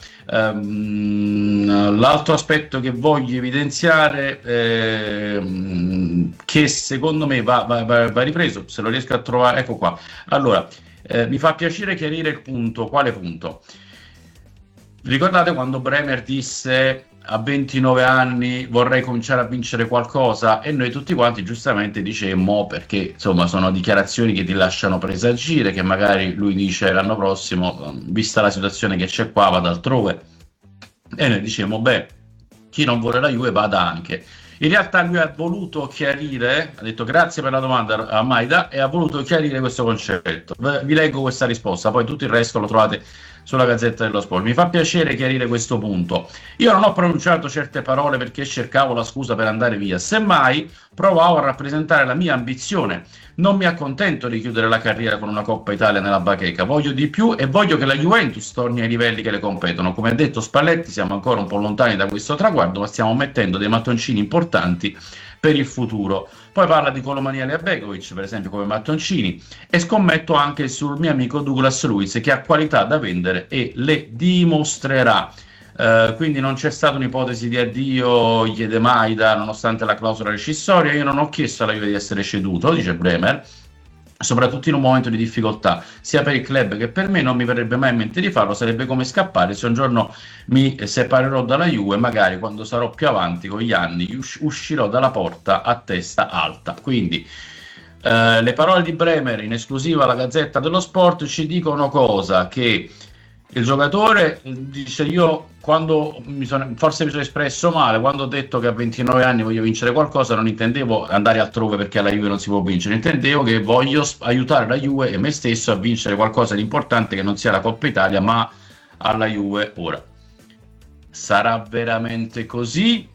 L'altro aspetto che voglio evidenziare, che secondo me va ripreso, se lo riesco a trovare, ecco qua. Allora, mi fa piacere chiarire il punto. Quale punto? Ricordate quando Bremer disse: a 29 anni vorrei cominciare a vincere qualcosa? E noi tutti quanti giustamente dicemmo, perché insomma sono dichiarazioni che ti lasciano presagire che magari lui dice l'anno prossimo, vista la situazione che c'è qua, vado altrove. E noi dicemmo, beh, chi non vuole la Juve vada anche. In realtà lui ha voluto chiarire, ha detto grazie per la domanda a Maida, e ha voluto chiarire questo concetto. Vi leggo questa risposta, poi tutto il resto lo trovate sulla Gazzetta dello Sport. Mi fa piacere chiarire questo punto. Io non ho pronunciato certe parole perché cercavo la scusa per andare via, semmai provavo a rappresentare la mia ambizione. Non mi accontento di chiudere la carriera con una Coppa Italia nella bacheca, voglio di più e voglio che la Juventus torni ai livelli che le competono. Come ha detto Spalletti, siamo ancora un po' lontani da questo traguardo, ma stiamo mettendo dei mattoncini importanti per il futuro. Poi parla di Colomaniale e Begovic, per esempio, come mattoncini, e scommetto anche sul mio amico Douglas Luiz, che ha qualità da vendere e le dimostrerà. Quindi non c'è stata un'ipotesi di addio, chiede Maida, nonostante la clausola rescissoria. Io non ho chiesto alla Juve di essere ceduto, dice Bremer, soprattutto in un momento di difficoltà sia per il club che per me. Non mi verrebbe mai in mente di farlo, sarebbe come scappare. Se un giorno mi separerò dalla Juve, magari quando sarò più avanti con gli anni uscirò dalla porta a testa alta. Quindi le parole di Bremer in esclusiva alla Gazzetta dello Sport ci dicono cosa? Che il giocatore dice: io forse mi sono espresso male quando ho detto che a 29 anni voglio vincere qualcosa, non intendevo andare altrove perché alla Juve non si può vincere, intendevo che voglio aiutare la Juve e me stesso a vincere qualcosa di importante, che non sia la Coppa Italia ma alla Juve. Ora, sarà veramente così?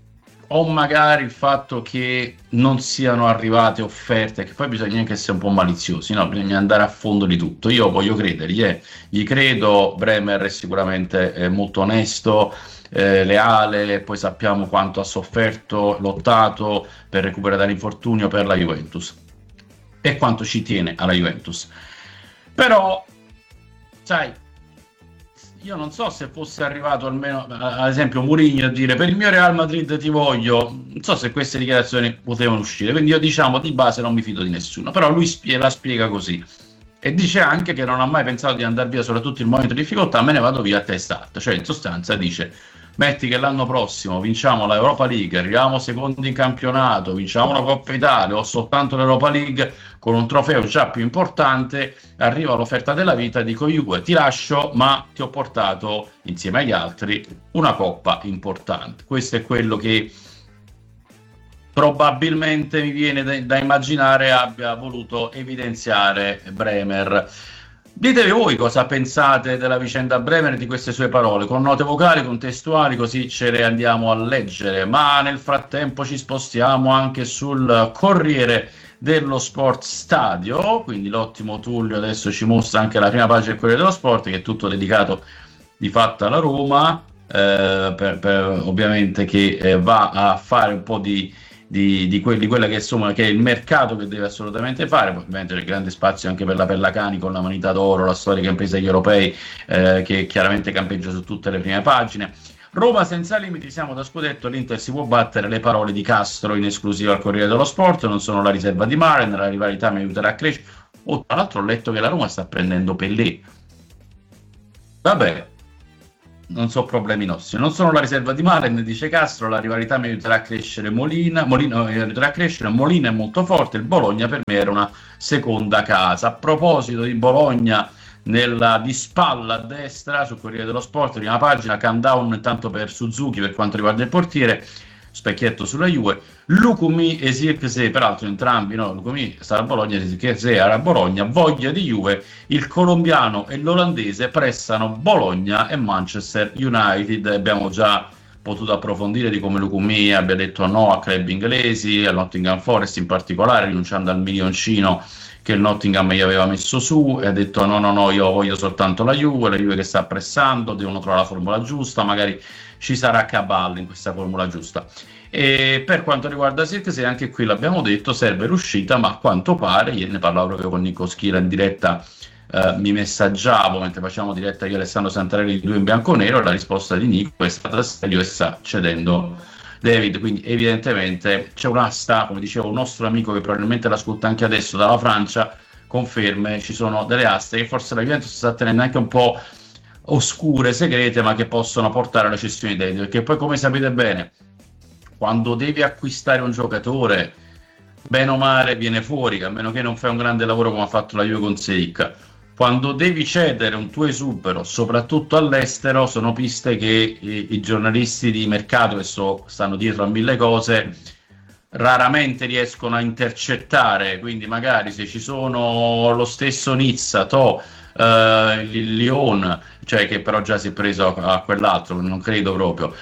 O magari il fatto che non siano arrivate offerte, che poi bisogna anche essere un po' maliziosi, no? Bisogna andare a fondo di tutto. Io voglio credergli, gli credo. Bremer è sicuramente molto onesto, leale, poi sappiamo quanto ha sofferto, lottato per recuperare dall'infortunio per la Juventus e quanto ci tiene alla Juventus. Però, sai, io non so se fosse arrivato almeno, ad esempio, Mourinho a dire: per il mio Real Madrid ti voglio. Non so se queste dichiarazioni potevano uscire, quindi io, diciamo, di base non mi fido di nessuno. Però lui la spiega così e dice anche che non ha mai pensato di andare via, soprattutto in momento di difficoltà, me ne vado via a testa alta. Cioè, in sostanza dice: metti che l'anno prossimo vinciamo la Europa League, arriviamo secondi in campionato, vinciamo la Coppa Italia o soltanto l'Europa League, con un trofeo già più importante, arriva l'offerta della vita, dico: Juve, ti lascio, ma ti ho portato insieme agli altri una coppa importante. Questo è quello che probabilmente mi viene da immaginare abbia voluto evidenziare Bremer. Ditevi voi cosa pensate della vicenda Bremer e di queste sue parole, con note vocali, contestuali, così ce le andiamo a leggere. Ma nel frattempo ci spostiamo anche sul Corriere dello Sport Stadio, quindi l'ottimo Tullio adesso ci mostra anche la prima pagina del Corriere dello Sport, che è tutto dedicato di fatto alla Roma, ovviamente che va a fare un po' di quella che insomma che è il mercato che deve assolutamente fare. Ovviamente c'è grande spazio anche per la Pellacani con la Manita d'Oro, la storica impresa degli europei, che chiaramente campeggia su tutte le prime pagine. Roma senza limiti, siamo da scudetto, l'Inter si può battere, le parole di Castro in esclusiva al Corriere dello Sport, non sono la riserva di Maren, la rivalità mi aiuterà a crescere. Tra l'altro ho letto che la Roma sta prendendo Pellè. Vabbè, non so problemi nostri. Non sono la riserva di Maren, dice Castro, la rivalità mi aiuterà a crescere. Molina è molto forte, il Bologna per me era una seconda casa. A proposito di Bologna, di spalla a destra sul Corriere dello Sport, prima pagina, countdown intanto per Suzuki per quanto riguarda il portiere, specchietto sulla Juve, Lukumi e Zirkzee, peraltro entrambi, no? Lukumi sta a Bologna, Zirkzee era a Bologna, voglia di Juve, il colombiano e l'olandese pressano Bologna e Manchester United. Abbiamo già potuto approfondire di come Lukumi abbia detto no a club inglesi, al Nottingham Forest in particolare, rinunciando al milioncino che il Nottingham gli aveva messo su, e ha detto no, io voglio soltanto la Juve che sta pressando, devono trovare la formula giusta, magari ci sarà Caballo in questa formula giusta. E per quanto riguarda Zirkzee, anche qui l'abbiamo detto, serve l'uscita, ma a quanto pare, ieri ne parlavo proprio con Nico Schira in diretta, mi messaggiavo mentre facciamo diretta io e Alessandro Santarelli di Due in Bianconero, e la risposta di Nico è stata serio e sta cedendo David, quindi evidentemente c'è un'asta, come diceva un nostro amico che probabilmente l'ascolta anche adesso dalla Francia, conferme, ci sono delle aste che forse la Juventus sta tenendo anche un po' oscure, segrete, ma che possono portare alla cessione di David, perché poi, come sapete bene, quando devi acquistare un giocatore, bene o male viene fuori, a meno che non fai un grande lavoro come ha fatto la Juve con Seik. Quando devi cedere un tuo esubero, soprattutto all'estero, sono piste che i giornalisti di mercato che stanno dietro a mille cose raramente riescono a intercettare, quindi magari se ci sono lo stesso Nizza, il Lyon, cioè che però già si è preso a quell'altro, non credo proprio,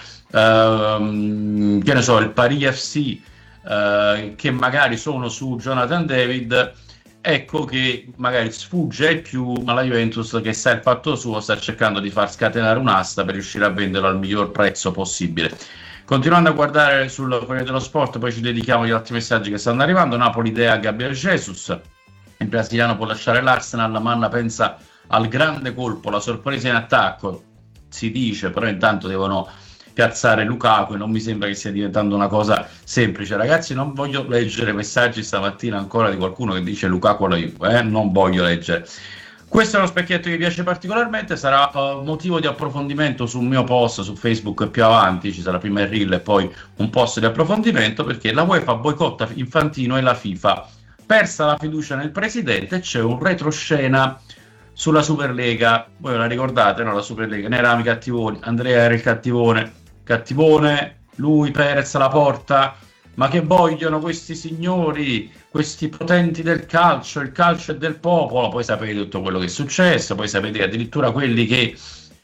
che ne so, il Paris FC, che magari sono su Jonathan David, ecco che magari sfugge ai più, ma la Juventus, che sa il fatto suo, sta cercando di far scatenare un'asta per riuscire a venderlo al miglior prezzo possibile. Continuando a guardare sul Corriere dello Sport, poi ci dedichiamo agli altri messaggi che stanno arrivando. Napoli idea Gabriel Jesus, il brasiliano può lasciare l'Arsenal, Manna pensa al grande colpo, la sorpresa in attacco, si dice, però intanto devono piazzare Lukaku e non mi sembra che stia diventando una cosa semplice. Ragazzi, non voglio leggere messaggi stamattina ancora di qualcuno che dice Lukaku alla Juve, non voglio leggere. Questo è uno specchietto che mi piace particolarmente, sarà motivo di approfondimento sul mio post su Facebook più avanti, ci sarà prima il reel e poi un post di approfondimento, perché la UEFA boicotta Infantino e la FIFA, persa la fiducia nel presidente, c'è un retroscena sulla Superlega. Voi la ricordate, no? La Superlega, ne eravamo i cattivoni, Andrea era il cattivone, lui, Perez, la porta, ma che vogliono questi signori, questi potenti del calcio, il calcio è del popolo. Poi sapete tutto quello che è successo, poi sapete addirittura quelli che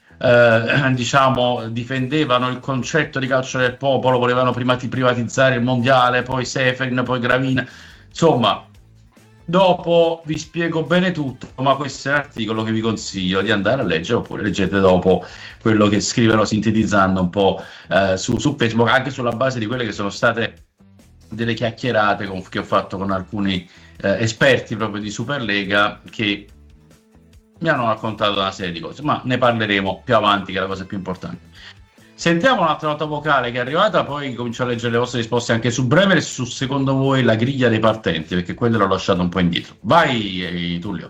difendevano il concetto di calcio del popolo, volevano prima privatizzare il mondiale, poi Seferin, poi Gravina, insomma. Dopo vi spiego bene tutto, ma questo è un articolo che vi consiglio di andare a leggere, oppure leggete dopo quello che scrivono sintetizzando un po' su Facebook, anche sulla base di quelle che sono state delle chiacchierate che ho fatto con alcuni esperti proprio di Superlega, che mi hanno raccontato una serie di cose, ma ne parleremo più avanti, che è la cosa più importante. Sentiamo un'altra nota vocale che è arrivata, poi comincio a leggere le vostre risposte anche su Bremer e su, secondo voi, la griglia dei partenti, perché quello l'ho lasciato un po' indietro. Vai Tullio.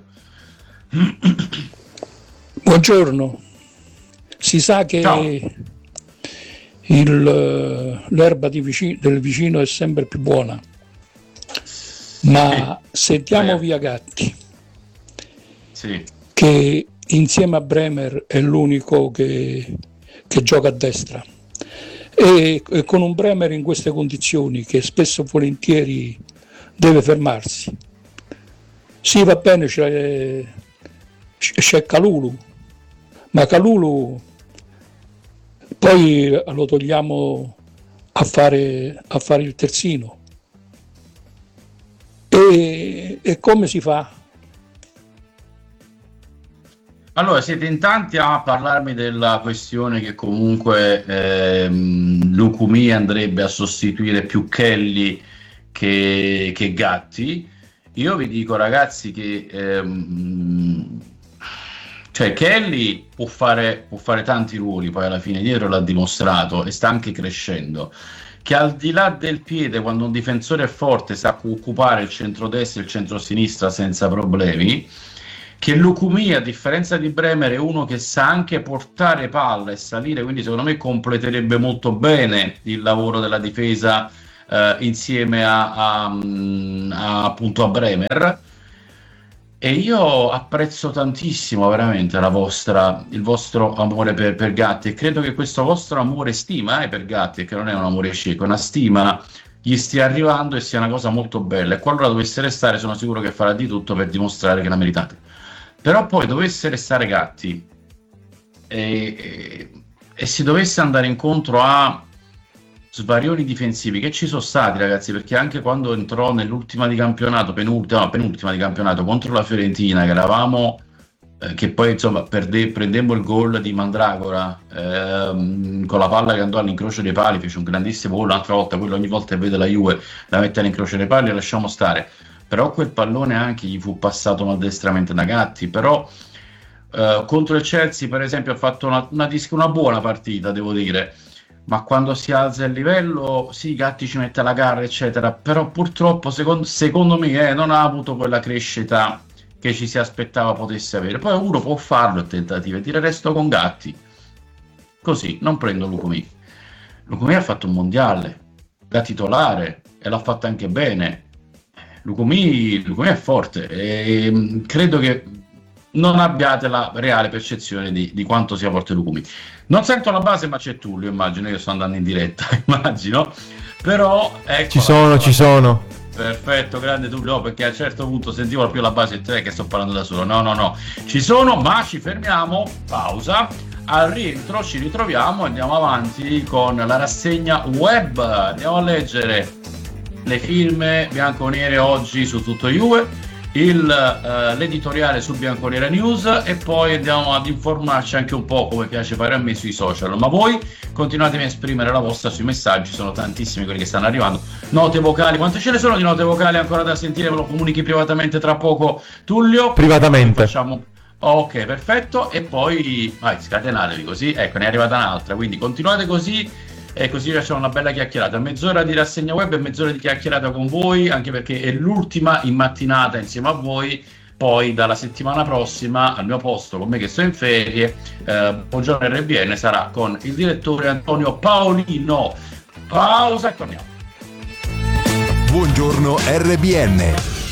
Buongiorno. Si sa che l'erba del vicino è sempre più buona, ma sentiamo via Gatti, che insieme a Bremer è l'unico che gioca a destra, e con un Bremer in queste condizioni, che spesso e volentieri deve fermarsi. Sì, va bene, c'è Kalulu, ma Kalulu poi lo togliamo a fare il terzino, e come si fa? Allora, siete in tanti a parlarmi della questione che comunque Lukumi andrebbe a sostituire più Kelly che Gatti. Io vi dico, ragazzi, che Cioè Kelly può fare tanti ruoli, poi alla fine dietro l'ha dimostrato e sta anche crescendo, che al di là del piede, quando un difensore è forte sa occupare il centrodestra e il centrosinistra senza problemi, che Lukumi, a differenza di Bremer, è uno che sa anche portare palla e salire, quindi secondo me completerebbe molto bene il lavoro della difesa insieme appunto a Bremer. E io apprezzo tantissimo veramente il vostro amore per Gatti, e credo che questo vostro amore, stima per Gatti, che non è un amore cieco, è una stima, gli stia arrivando e sia una cosa molto bella, e qualora dovesse restare sono sicuro che farà di tutto per dimostrare che la meritate. Però poi dovesse restare Gatti e si dovesse andare incontro a svarioni difensivi che ci sono stati, ragazzi, perché anche quando entrò nell'ultima di campionato, penultima di campionato contro la Fiorentina, che eravamo che poi insomma prendemmo il gol di Mandragora con la palla che andò all'incrocio dei pali, fece un grandissimo gol. Un'altra volta, quello ogni volta che vede la Juve la mette all'incrocio dei pali e lasciamo stare, però quel pallone anche gli fu passato maldestramente da Gatti. Però contro il Chelsea per esempio ha fatto una buona partita, devo dire, ma quando si alza il livello, sì, Gatti ci mette la gara, eccetera, però purtroppo secondo me non ha avuto quella crescita che ci si aspettava potesse avere. Poi uno può farlo a tentative, dire resto con Gatti, così non prendo Lukumi. Lukumi ha fatto un mondiale da titolare e l'ha fatto anche bene. Lukumi è forte e credo che non abbiate la reale percezione di quanto sia forte Lukumi. Non sento la base, ma c'è Tullio, immagino, io sto andando in diretta, immagino, però ecco, ci sono. Perfetto, grande Tullio, no, perché a un certo punto sentivo più la base e te che sto parlando da solo. No, ci sono, ma ci fermiamo, pausa, al rientro ci ritroviamo e andiamo avanti con la rassegna web. Andiamo a leggere le firme bianconere oggi su Tutto Juve, l'editoriale su Bianconera News, e poi andiamo ad informarci anche un po', come piace fare a me, sui social. Ma voi continuatemi a esprimere la vostra sui messaggi, sono tantissimi quelli che stanno arrivando. Note vocali, quante ce ne sono di note vocali ancora da sentire? Ve lo comunichi privatamente tra poco, Tullio? Privatamente. Facciamo... Ok, perfetto, e poi scatenatevi così, ecco, ne è arrivata un'altra, quindi continuate così. E così facciamo una bella chiacchierata, mezz'ora di rassegna web e mezz'ora di chiacchierata con voi, anche perché è l'ultima in mattinata insieme a voi. Poi dalla settimana prossima al mio posto, con me che sto in ferie, Buongiorno RBN sarà con il direttore Antonio Paolino. Pausa e torniamo. Buongiorno RBN.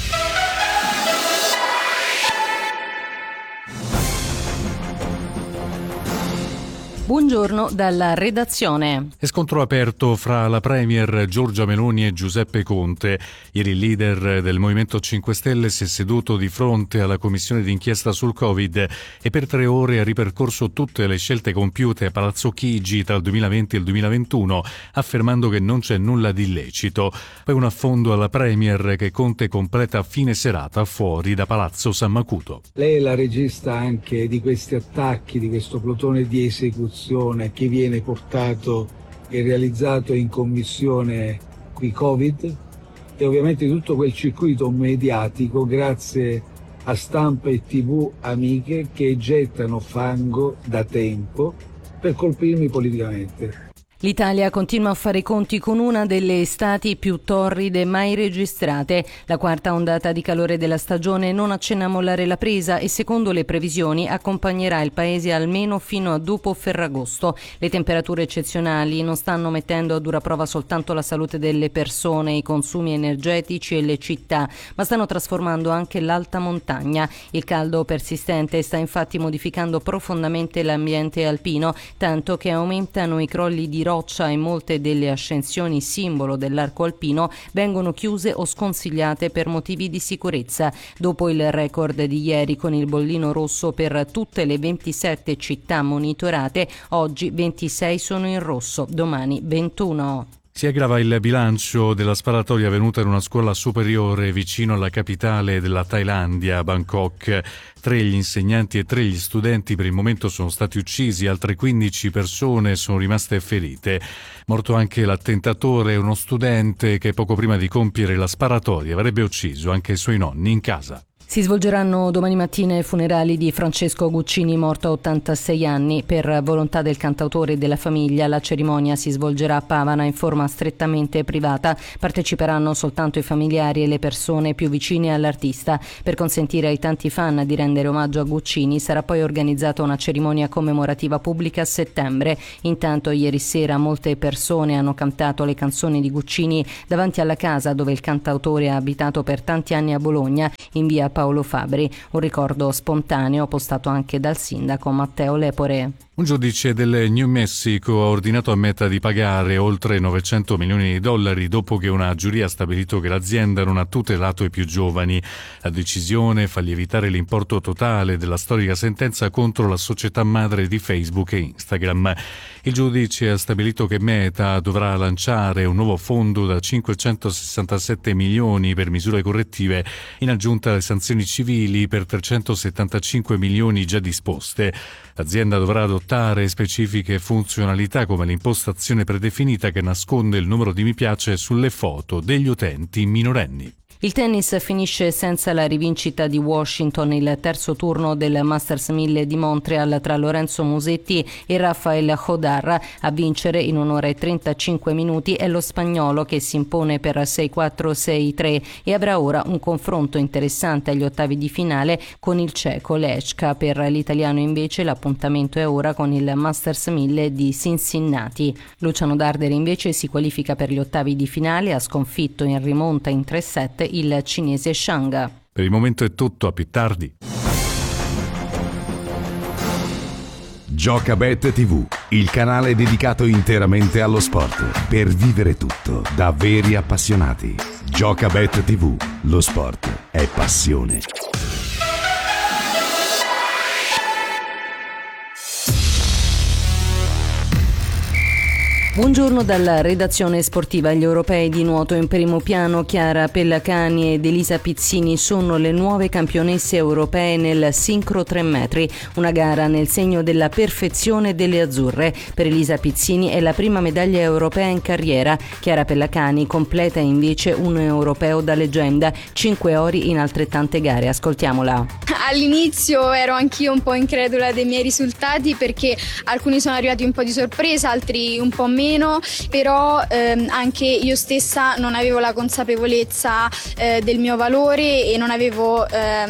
Buongiorno dalla redazione. È scontro aperto fra la premier Giorgia Meloni e Giuseppe Conte. Ieri il leader del Movimento 5 Stelle si è seduto di fronte alla commissione d'inchiesta sul Covid e per 3 ore ha ripercorso tutte le scelte compiute a Palazzo Chigi tra il 2020 e il 2021, affermando che non c'è nulla di illecito. Poi un affondo alla premier che Conte completa a fine serata fuori da Palazzo San Macuto. Lei è la regista anche di questi attacchi, di questo plotone di esecuzione che viene portato e realizzato in commissione qui Covid, e ovviamente tutto quel circuito mediatico grazie a stampa e TV amiche che gettano fango da tempo per colpirmi politicamente. L'Italia continua a fare i conti con una delle estati più torride mai registrate. La quarta ondata di calore della stagione non accenna a mollare la presa e secondo le previsioni accompagnerà il paese almeno fino a dopo Ferragosto. Le temperature eccezionali non stanno mettendo a dura prova soltanto la salute delle persone, i consumi energetici e le città, ma stanno trasformando anche l'alta montagna. Il caldo persistente sta infatti modificando profondamente l'ambiente alpino, tanto che aumentano i crolli di roccia e molte delle ascensioni simbolo dell'arco alpino vengono chiuse o sconsigliate per motivi di sicurezza. Dopo il record di ieri con il bollino rosso per tutte le 27 città monitorate, oggi 26 sono in rosso, domani 21. Si aggrava il bilancio della sparatoria avvenuta in una scuola superiore vicino alla capitale della Thailandia, Bangkok. 3 gli insegnanti e 3 gli studenti per il momento sono stati uccisi, altre 15 persone sono rimaste ferite. Morto anche l'attentatore, uno studente che poco prima di compiere la sparatoria avrebbe ucciso anche i suoi nonni in casa. Si svolgeranno domani mattina i funerali di Francesco Guccini, morto a 86 anni. Per volontà del cantautore e della famiglia, la cerimonia si svolgerà a Pavana in forma strettamente privata. Parteciperanno soltanto i familiari e le persone più vicine all'artista. Per consentire ai tanti fan di rendere omaggio a Guccini, sarà poi organizzata una cerimonia commemorativa pubblica a settembre. Intanto ieri sera molte persone hanno cantato le canzoni di Guccini davanti alla casa dove il cantautore ha abitato per tanti anni a Bologna, in via Paolo Fabri, un ricordo spontaneo postato anche dal sindaco Matteo Lepore. Un giudice del New Mexico ha ordinato a Meta di pagare oltre 900 milioni di dollari dopo che una giuria ha stabilito che l'azienda non ha tutelato i più giovani. La decisione fa lievitare l'importo totale della storica sentenza contro la società madre di Facebook e Instagram. Il giudice ha stabilito che Meta dovrà lanciare un nuovo fondo da 567 milioni per misure correttive, in aggiunta alle sanzioni civili per 375 milioni già disposte. L'azienda dovrà adottare specifiche funzionalità come l'impostazione predefinita che nasconde il numero di mi piace sulle foto degli utenti minorenni. Il tennis finisce senza la rivincita di Washington. Il terzo turno del Masters 1000 di Montreal tra Lorenzo Musetti e Rafael Jodar. A vincere in 1 ora e 35 minuti è lo spagnolo, che si impone per 6-4-6-3 e avrà ora un confronto interessante agli ottavi di finale con il ceco Lechka. Per l'italiano invece l'appuntamento è ora con il Masters 1000 di Cincinnati. Luciano Darderi invece si qualifica per gli ottavi di finale, ha sconfitto in rimonta in 3-7 il cinese Shang. Per il momento è tutto, a più tardi. Giocabet TV, il canale dedicato interamente allo sport, per vivere tutto da veri appassionati. Giocabet TV, lo sport è passione. Buongiorno dalla redazione sportiva. Gli europei di nuoto in primo piano. Chiara Pellacani ed Elisa Pizzini sono le nuove campionesse europee nel sincro 3 metri, una gara nel segno della perfezione delle azzurre. Per Elisa Pizzini è la prima medaglia europea in carriera. Chiara Pellacani completa invece un europeo da leggenda, 5 ori in altrettante gare. Ascoltiamola. All'inizio ero anch'io un po' incredula dei miei risultati, perché alcuni sono arrivati un po' di sorpresa, altri un po' meno, però anche io stessa non avevo la consapevolezza del mio valore e non avevo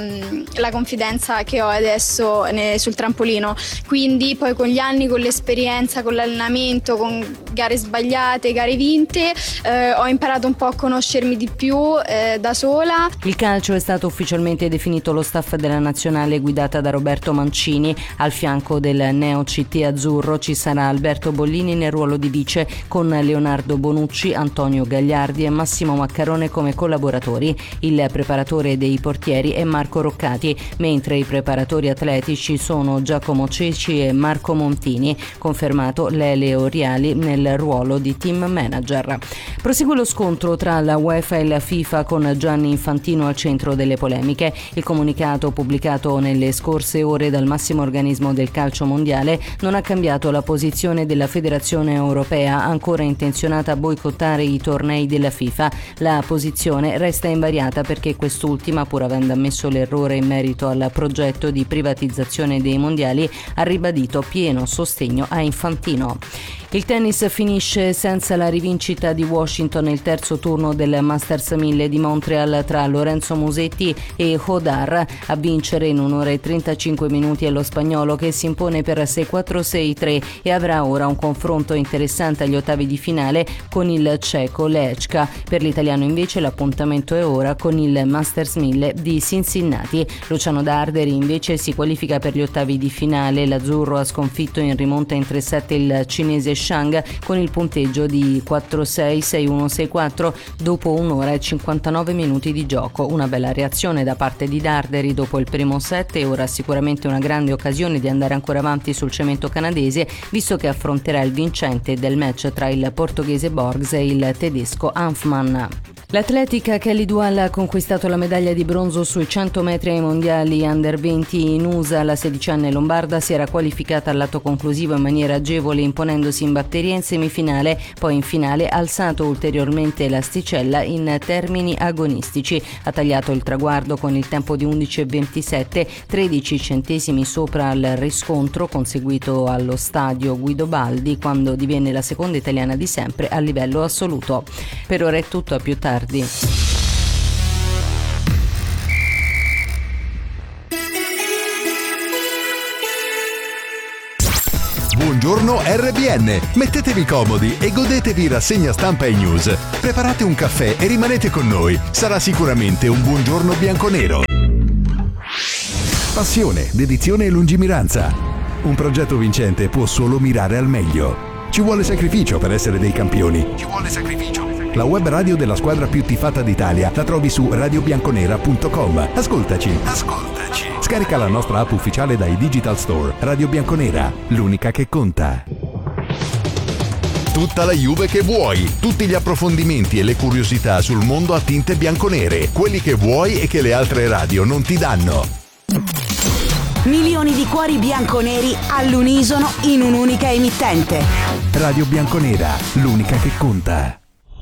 la confidenza che ho adesso sul trampolino. Quindi poi con gli anni, con l'esperienza, con l'allenamento, con gare sbagliate, gare vinte, ho imparato un po' a conoscermi di più da sola. Il calcio è stato ufficialmente definito lo staff della nazionale guidata da Roberto Mancini. Al fianco del Neo CT azzurro ci sarà Alberto Bollini nel ruolo di vice, con Leonardo Bonucci, Antonio Gagliardi e Massimo Maccarone come collaboratori. Il preparatore dei portieri è Marco Roccati, mentre i preparatori atletici sono Giacomo Ceci e Marco Montini. Confermato Lele Oriali nel ruolo di team manager. Prosegue lo scontro tra la UEFA e la FIFA, con Gianni Infantino al centro delle polemiche. Il comunicato pubblicato nelle scorse ore dal massimo organismo del calcio mondiale non ha cambiato la posizione della Federazione Europea, ancora intenzionata a boicottare i tornei della FIFA. La posizione resta invariata perché quest'ultima, pur avendo ammesso l'errore in merito al progetto di privatizzazione dei mondiali, ha ribadito pieno sostegno a Infantino. Il tennis finisce senza la rivincita di Washington, il terzo turno del Masters 1000 di Montreal tra Lorenzo Musetti e Jodar. A vincere in 1 ora e 35 minuti è lo spagnolo, che si impone per 6-4-6-3 e avrà ora un confronto interessante agli ottavi di finale con il ceco Lechka. Per l'italiano invece l'appuntamento è ora con il Masters 1000 di Cincinnati. Luciano Darderi invece si qualifica per gli ottavi di finale. L'azzurro ha sconfitto in rimonta in 3-7 il cinese Shang con il punteggio di 4-6, 6-1, 6-4 dopo 1 ora e 59 minuti di gioco. Una bella reazione da parte di Darderi dopo il primo set, e ora sicuramente una grande occasione di andare ancora avanti sul cemento canadese, visto che affronterà il vincente del match tra il portoghese Borgs e il tedesco Hanfmann. L'atletica Kelly Dual ha conquistato la medaglia di bronzo sui 100 metri ai mondiali under 20 in USA. La 16enne lombarda si era qualificata al lato conclusivo in maniera agevole, imponendosi in batteria in semifinale, poi in finale ha alzato ulteriormente l'asticella in termini agonistici. Ha tagliato il traguardo con il tempo di 11,27, 13 centesimi sopra il riscontro conseguito allo stadio Guido Baldi, quando divenne la seconda italiana di sempre a livello assoluto. Per ora è tutto, a più tardi. Buongiorno RBN, mettetevi comodi e godetevi rassegna stampa e news. Preparate un caffè e rimanete con noi, sarà sicuramente un buongiorno bianconero. Passione, dedizione e lungimiranza. Un progetto vincente può solo mirare al meglio. Ci vuole sacrificio per essere dei campioni. Ci vuole sacrificio. La web radio della squadra più tifata d'Italia la trovi su radiobianconera.com. Ascoltaci. Scarica la nostra app ufficiale dai Digital Store. Radio Bianconera, l'unica che conta. Tutta la Juve che vuoi, tutti gli approfondimenti e le curiosità sul mondo a tinte bianconere, quelli che vuoi e che le altre radio non ti danno. Milioni di cuori bianconeri all'unisono in un'unica emittente. Radio Bianconera, l'unica che conta.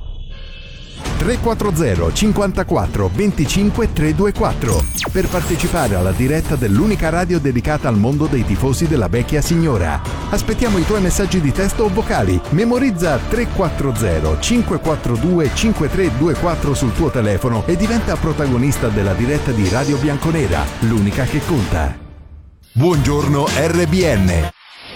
340 54 25 324 per partecipare alla diretta dell'unica radio dedicata al mondo dei tifosi della vecchia signora. Aspettiamo i tuoi messaggi di testo o vocali. Memorizza 340 542 5324 sul tuo telefono e diventa protagonista della diretta di Radio Bianconera, l'unica che conta. Buongiorno RBN.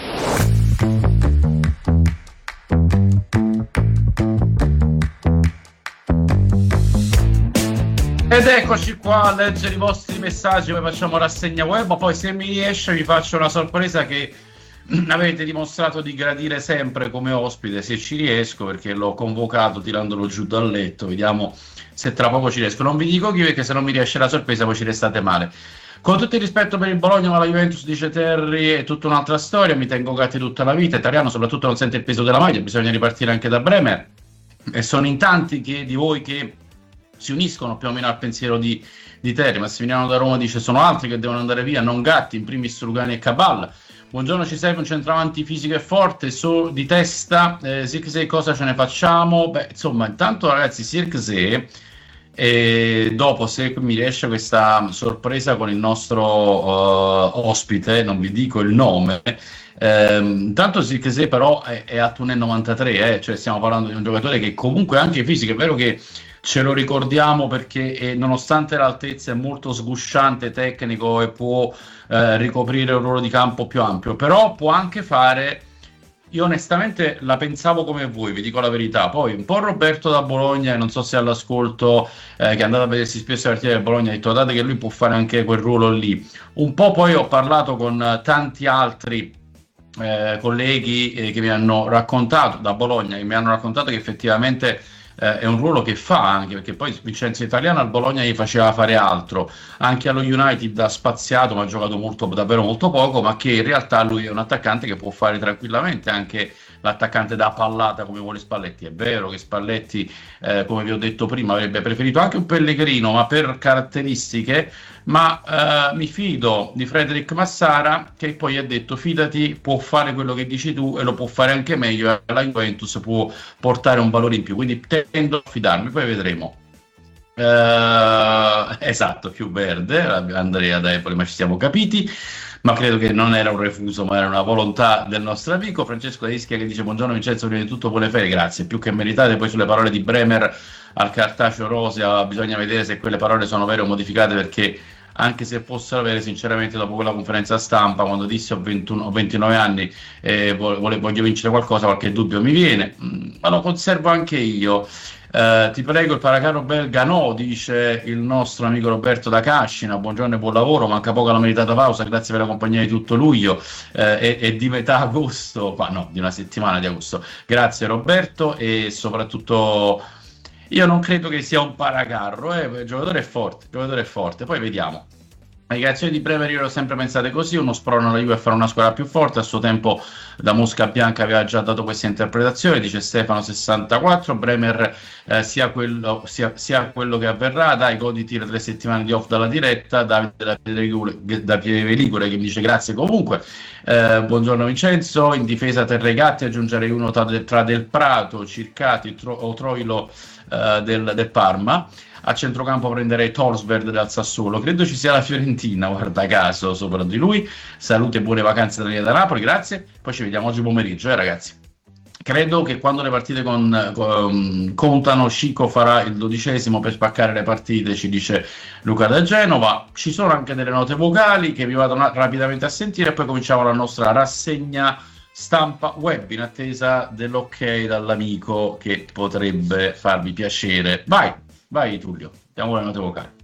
Ed eccoci qua a leggere i vostri messaggi, poi facciamo rassegna web, poi se mi riesce vi faccio una sorpresa che avete dimostrato di gradire sempre come ospite, se ci riesco, perché l'ho convocato tirandolo giù dal letto, vediamo se tra poco ci riesco. Non vi dico chi, perché se non mi riesce la sorpresa poi ci restate male. Con tutto il rispetto per il Bologna, ma la Juventus, dice Terry, è tutta un'altra storia, mi tengo Gatti tutta la vita, italiano soprattutto non sente il peso della maglia, bisogna ripartire anche da Bremer, e sono in tanti di voi che si uniscono più o meno al pensiero di Terry. Massimiliano da Roma dice: sono altri che devono andare via, non Gatti, in primis Rugani e Cabal. Buongiorno, ci serve un centravanti fisico e forte, di testa. Zirkzee, cosa ce ne facciamo? Beh, insomma, intanto ragazzi, Zirkzee, e dopo, se mi riesce questa sorpresa con il nostro ospite, non vi dico il nome, intanto Zirkzee però è a 1,93, cioè stiamo parlando di un giocatore che comunque anche fisico, è vero che ce lo ricordiamo perché nonostante l'altezza è molto sgusciante, tecnico e può ricoprire un ruolo di campo più ampio, però può anche fare. Io onestamente la pensavo come voi, vi dico la verità. Poi un po' Roberto da Bologna, e non so se è all'ascolto, che è andato a vedersi spesso la partita del Bologna, ha detto: guardate che lui può fare anche quel ruolo lì. Un po' poi ho parlato con tanti altri colleghi che mi hanno raccontato da Bologna, che mi hanno raccontato che effettivamente è un ruolo che fa, anche perché poi Vincenzo Italiano al Bologna gli faceva fare altro, anche allo United ha spaziato, ma ha giocato davvero molto poco, ma che in realtà lui è un attaccante che può fare tranquillamente anche l'attaccante da pallata come vuole Spalletti. È vero che Spalletti, come vi ho detto prima, avrebbe preferito anche un Pellegrino, ma per caratteristiche, ma mi fido di Frederic Massara, che poi ha detto: fidati, può fare quello che dici tu e lo può fare anche meglio, e la Juventus può portare un valore in più, quindi tendo a fidarmi, poi vedremo. Esatto, più verde Andrea da Empoli, ma ci siamo capiti. Ma credo che non era un refuso, ma era una volontà del nostro amico Francesco da Ischia, che dice: buongiorno Vincenzo, prima di tutto buone ferie, grazie, più che meritate. Poi sulle parole di Bremer al cartaceo rosea bisogna vedere se quelle parole sono vere o modificate, perché anche se fossero vere, sinceramente dopo quella conferenza stampa, quando disse ho 29 anni e voglio vincere qualcosa, qualche dubbio mi viene, ma lo conservo anche io. Ti prego il paracaro belga, no, dice il nostro amico Roberto da Cascina. Buongiorno e buon lavoro, manca poco alla meritata pausa, grazie per la compagnia di tutto luglio e di metà agosto, ma no, di una settimana di agosto. Grazie Roberto, e soprattutto io non credo che sia un paracarro, il giocatore è forte, poi vediamo. Le dichiarazioni di Bremer io l'ho sempre pensate così, uno sprona la Juve a fare una squadra più forte, a suo tempo da Mosca Bianca aveva già dato questa interpretazione, dice Stefano 64, Bremer sia quello che avverrà, dai goditi le 3 settimane di off dalla diretta, Davide da Pieve Ligure che mi dice grazie comunque, buongiorno Vincenzo, in difesa Terregatti aggiungerei uno tra Del Prato, Circati o Troilo del Parma. A centrocampo prenderei Torsberg del Sassuolo, credo ci sia la Fiorentina, guarda caso, sopra di lui. Salute e buone vacanze da Napoli, grazie. Poi ci vediamo oggi pomeriggio, ragazzi. Credo che quando le partite contano, Chico farà il 12° per spaccare le partite, ci dice Luca da Genova. Ci sono anche delle note vocali che vi vado rapidamente a sentire e poi cominciamo la nostra rassegna stampa web in attesa dell'ok dall'amico che potrebbe farvi piacere. Vai Tullio, andiamo con le note vocali.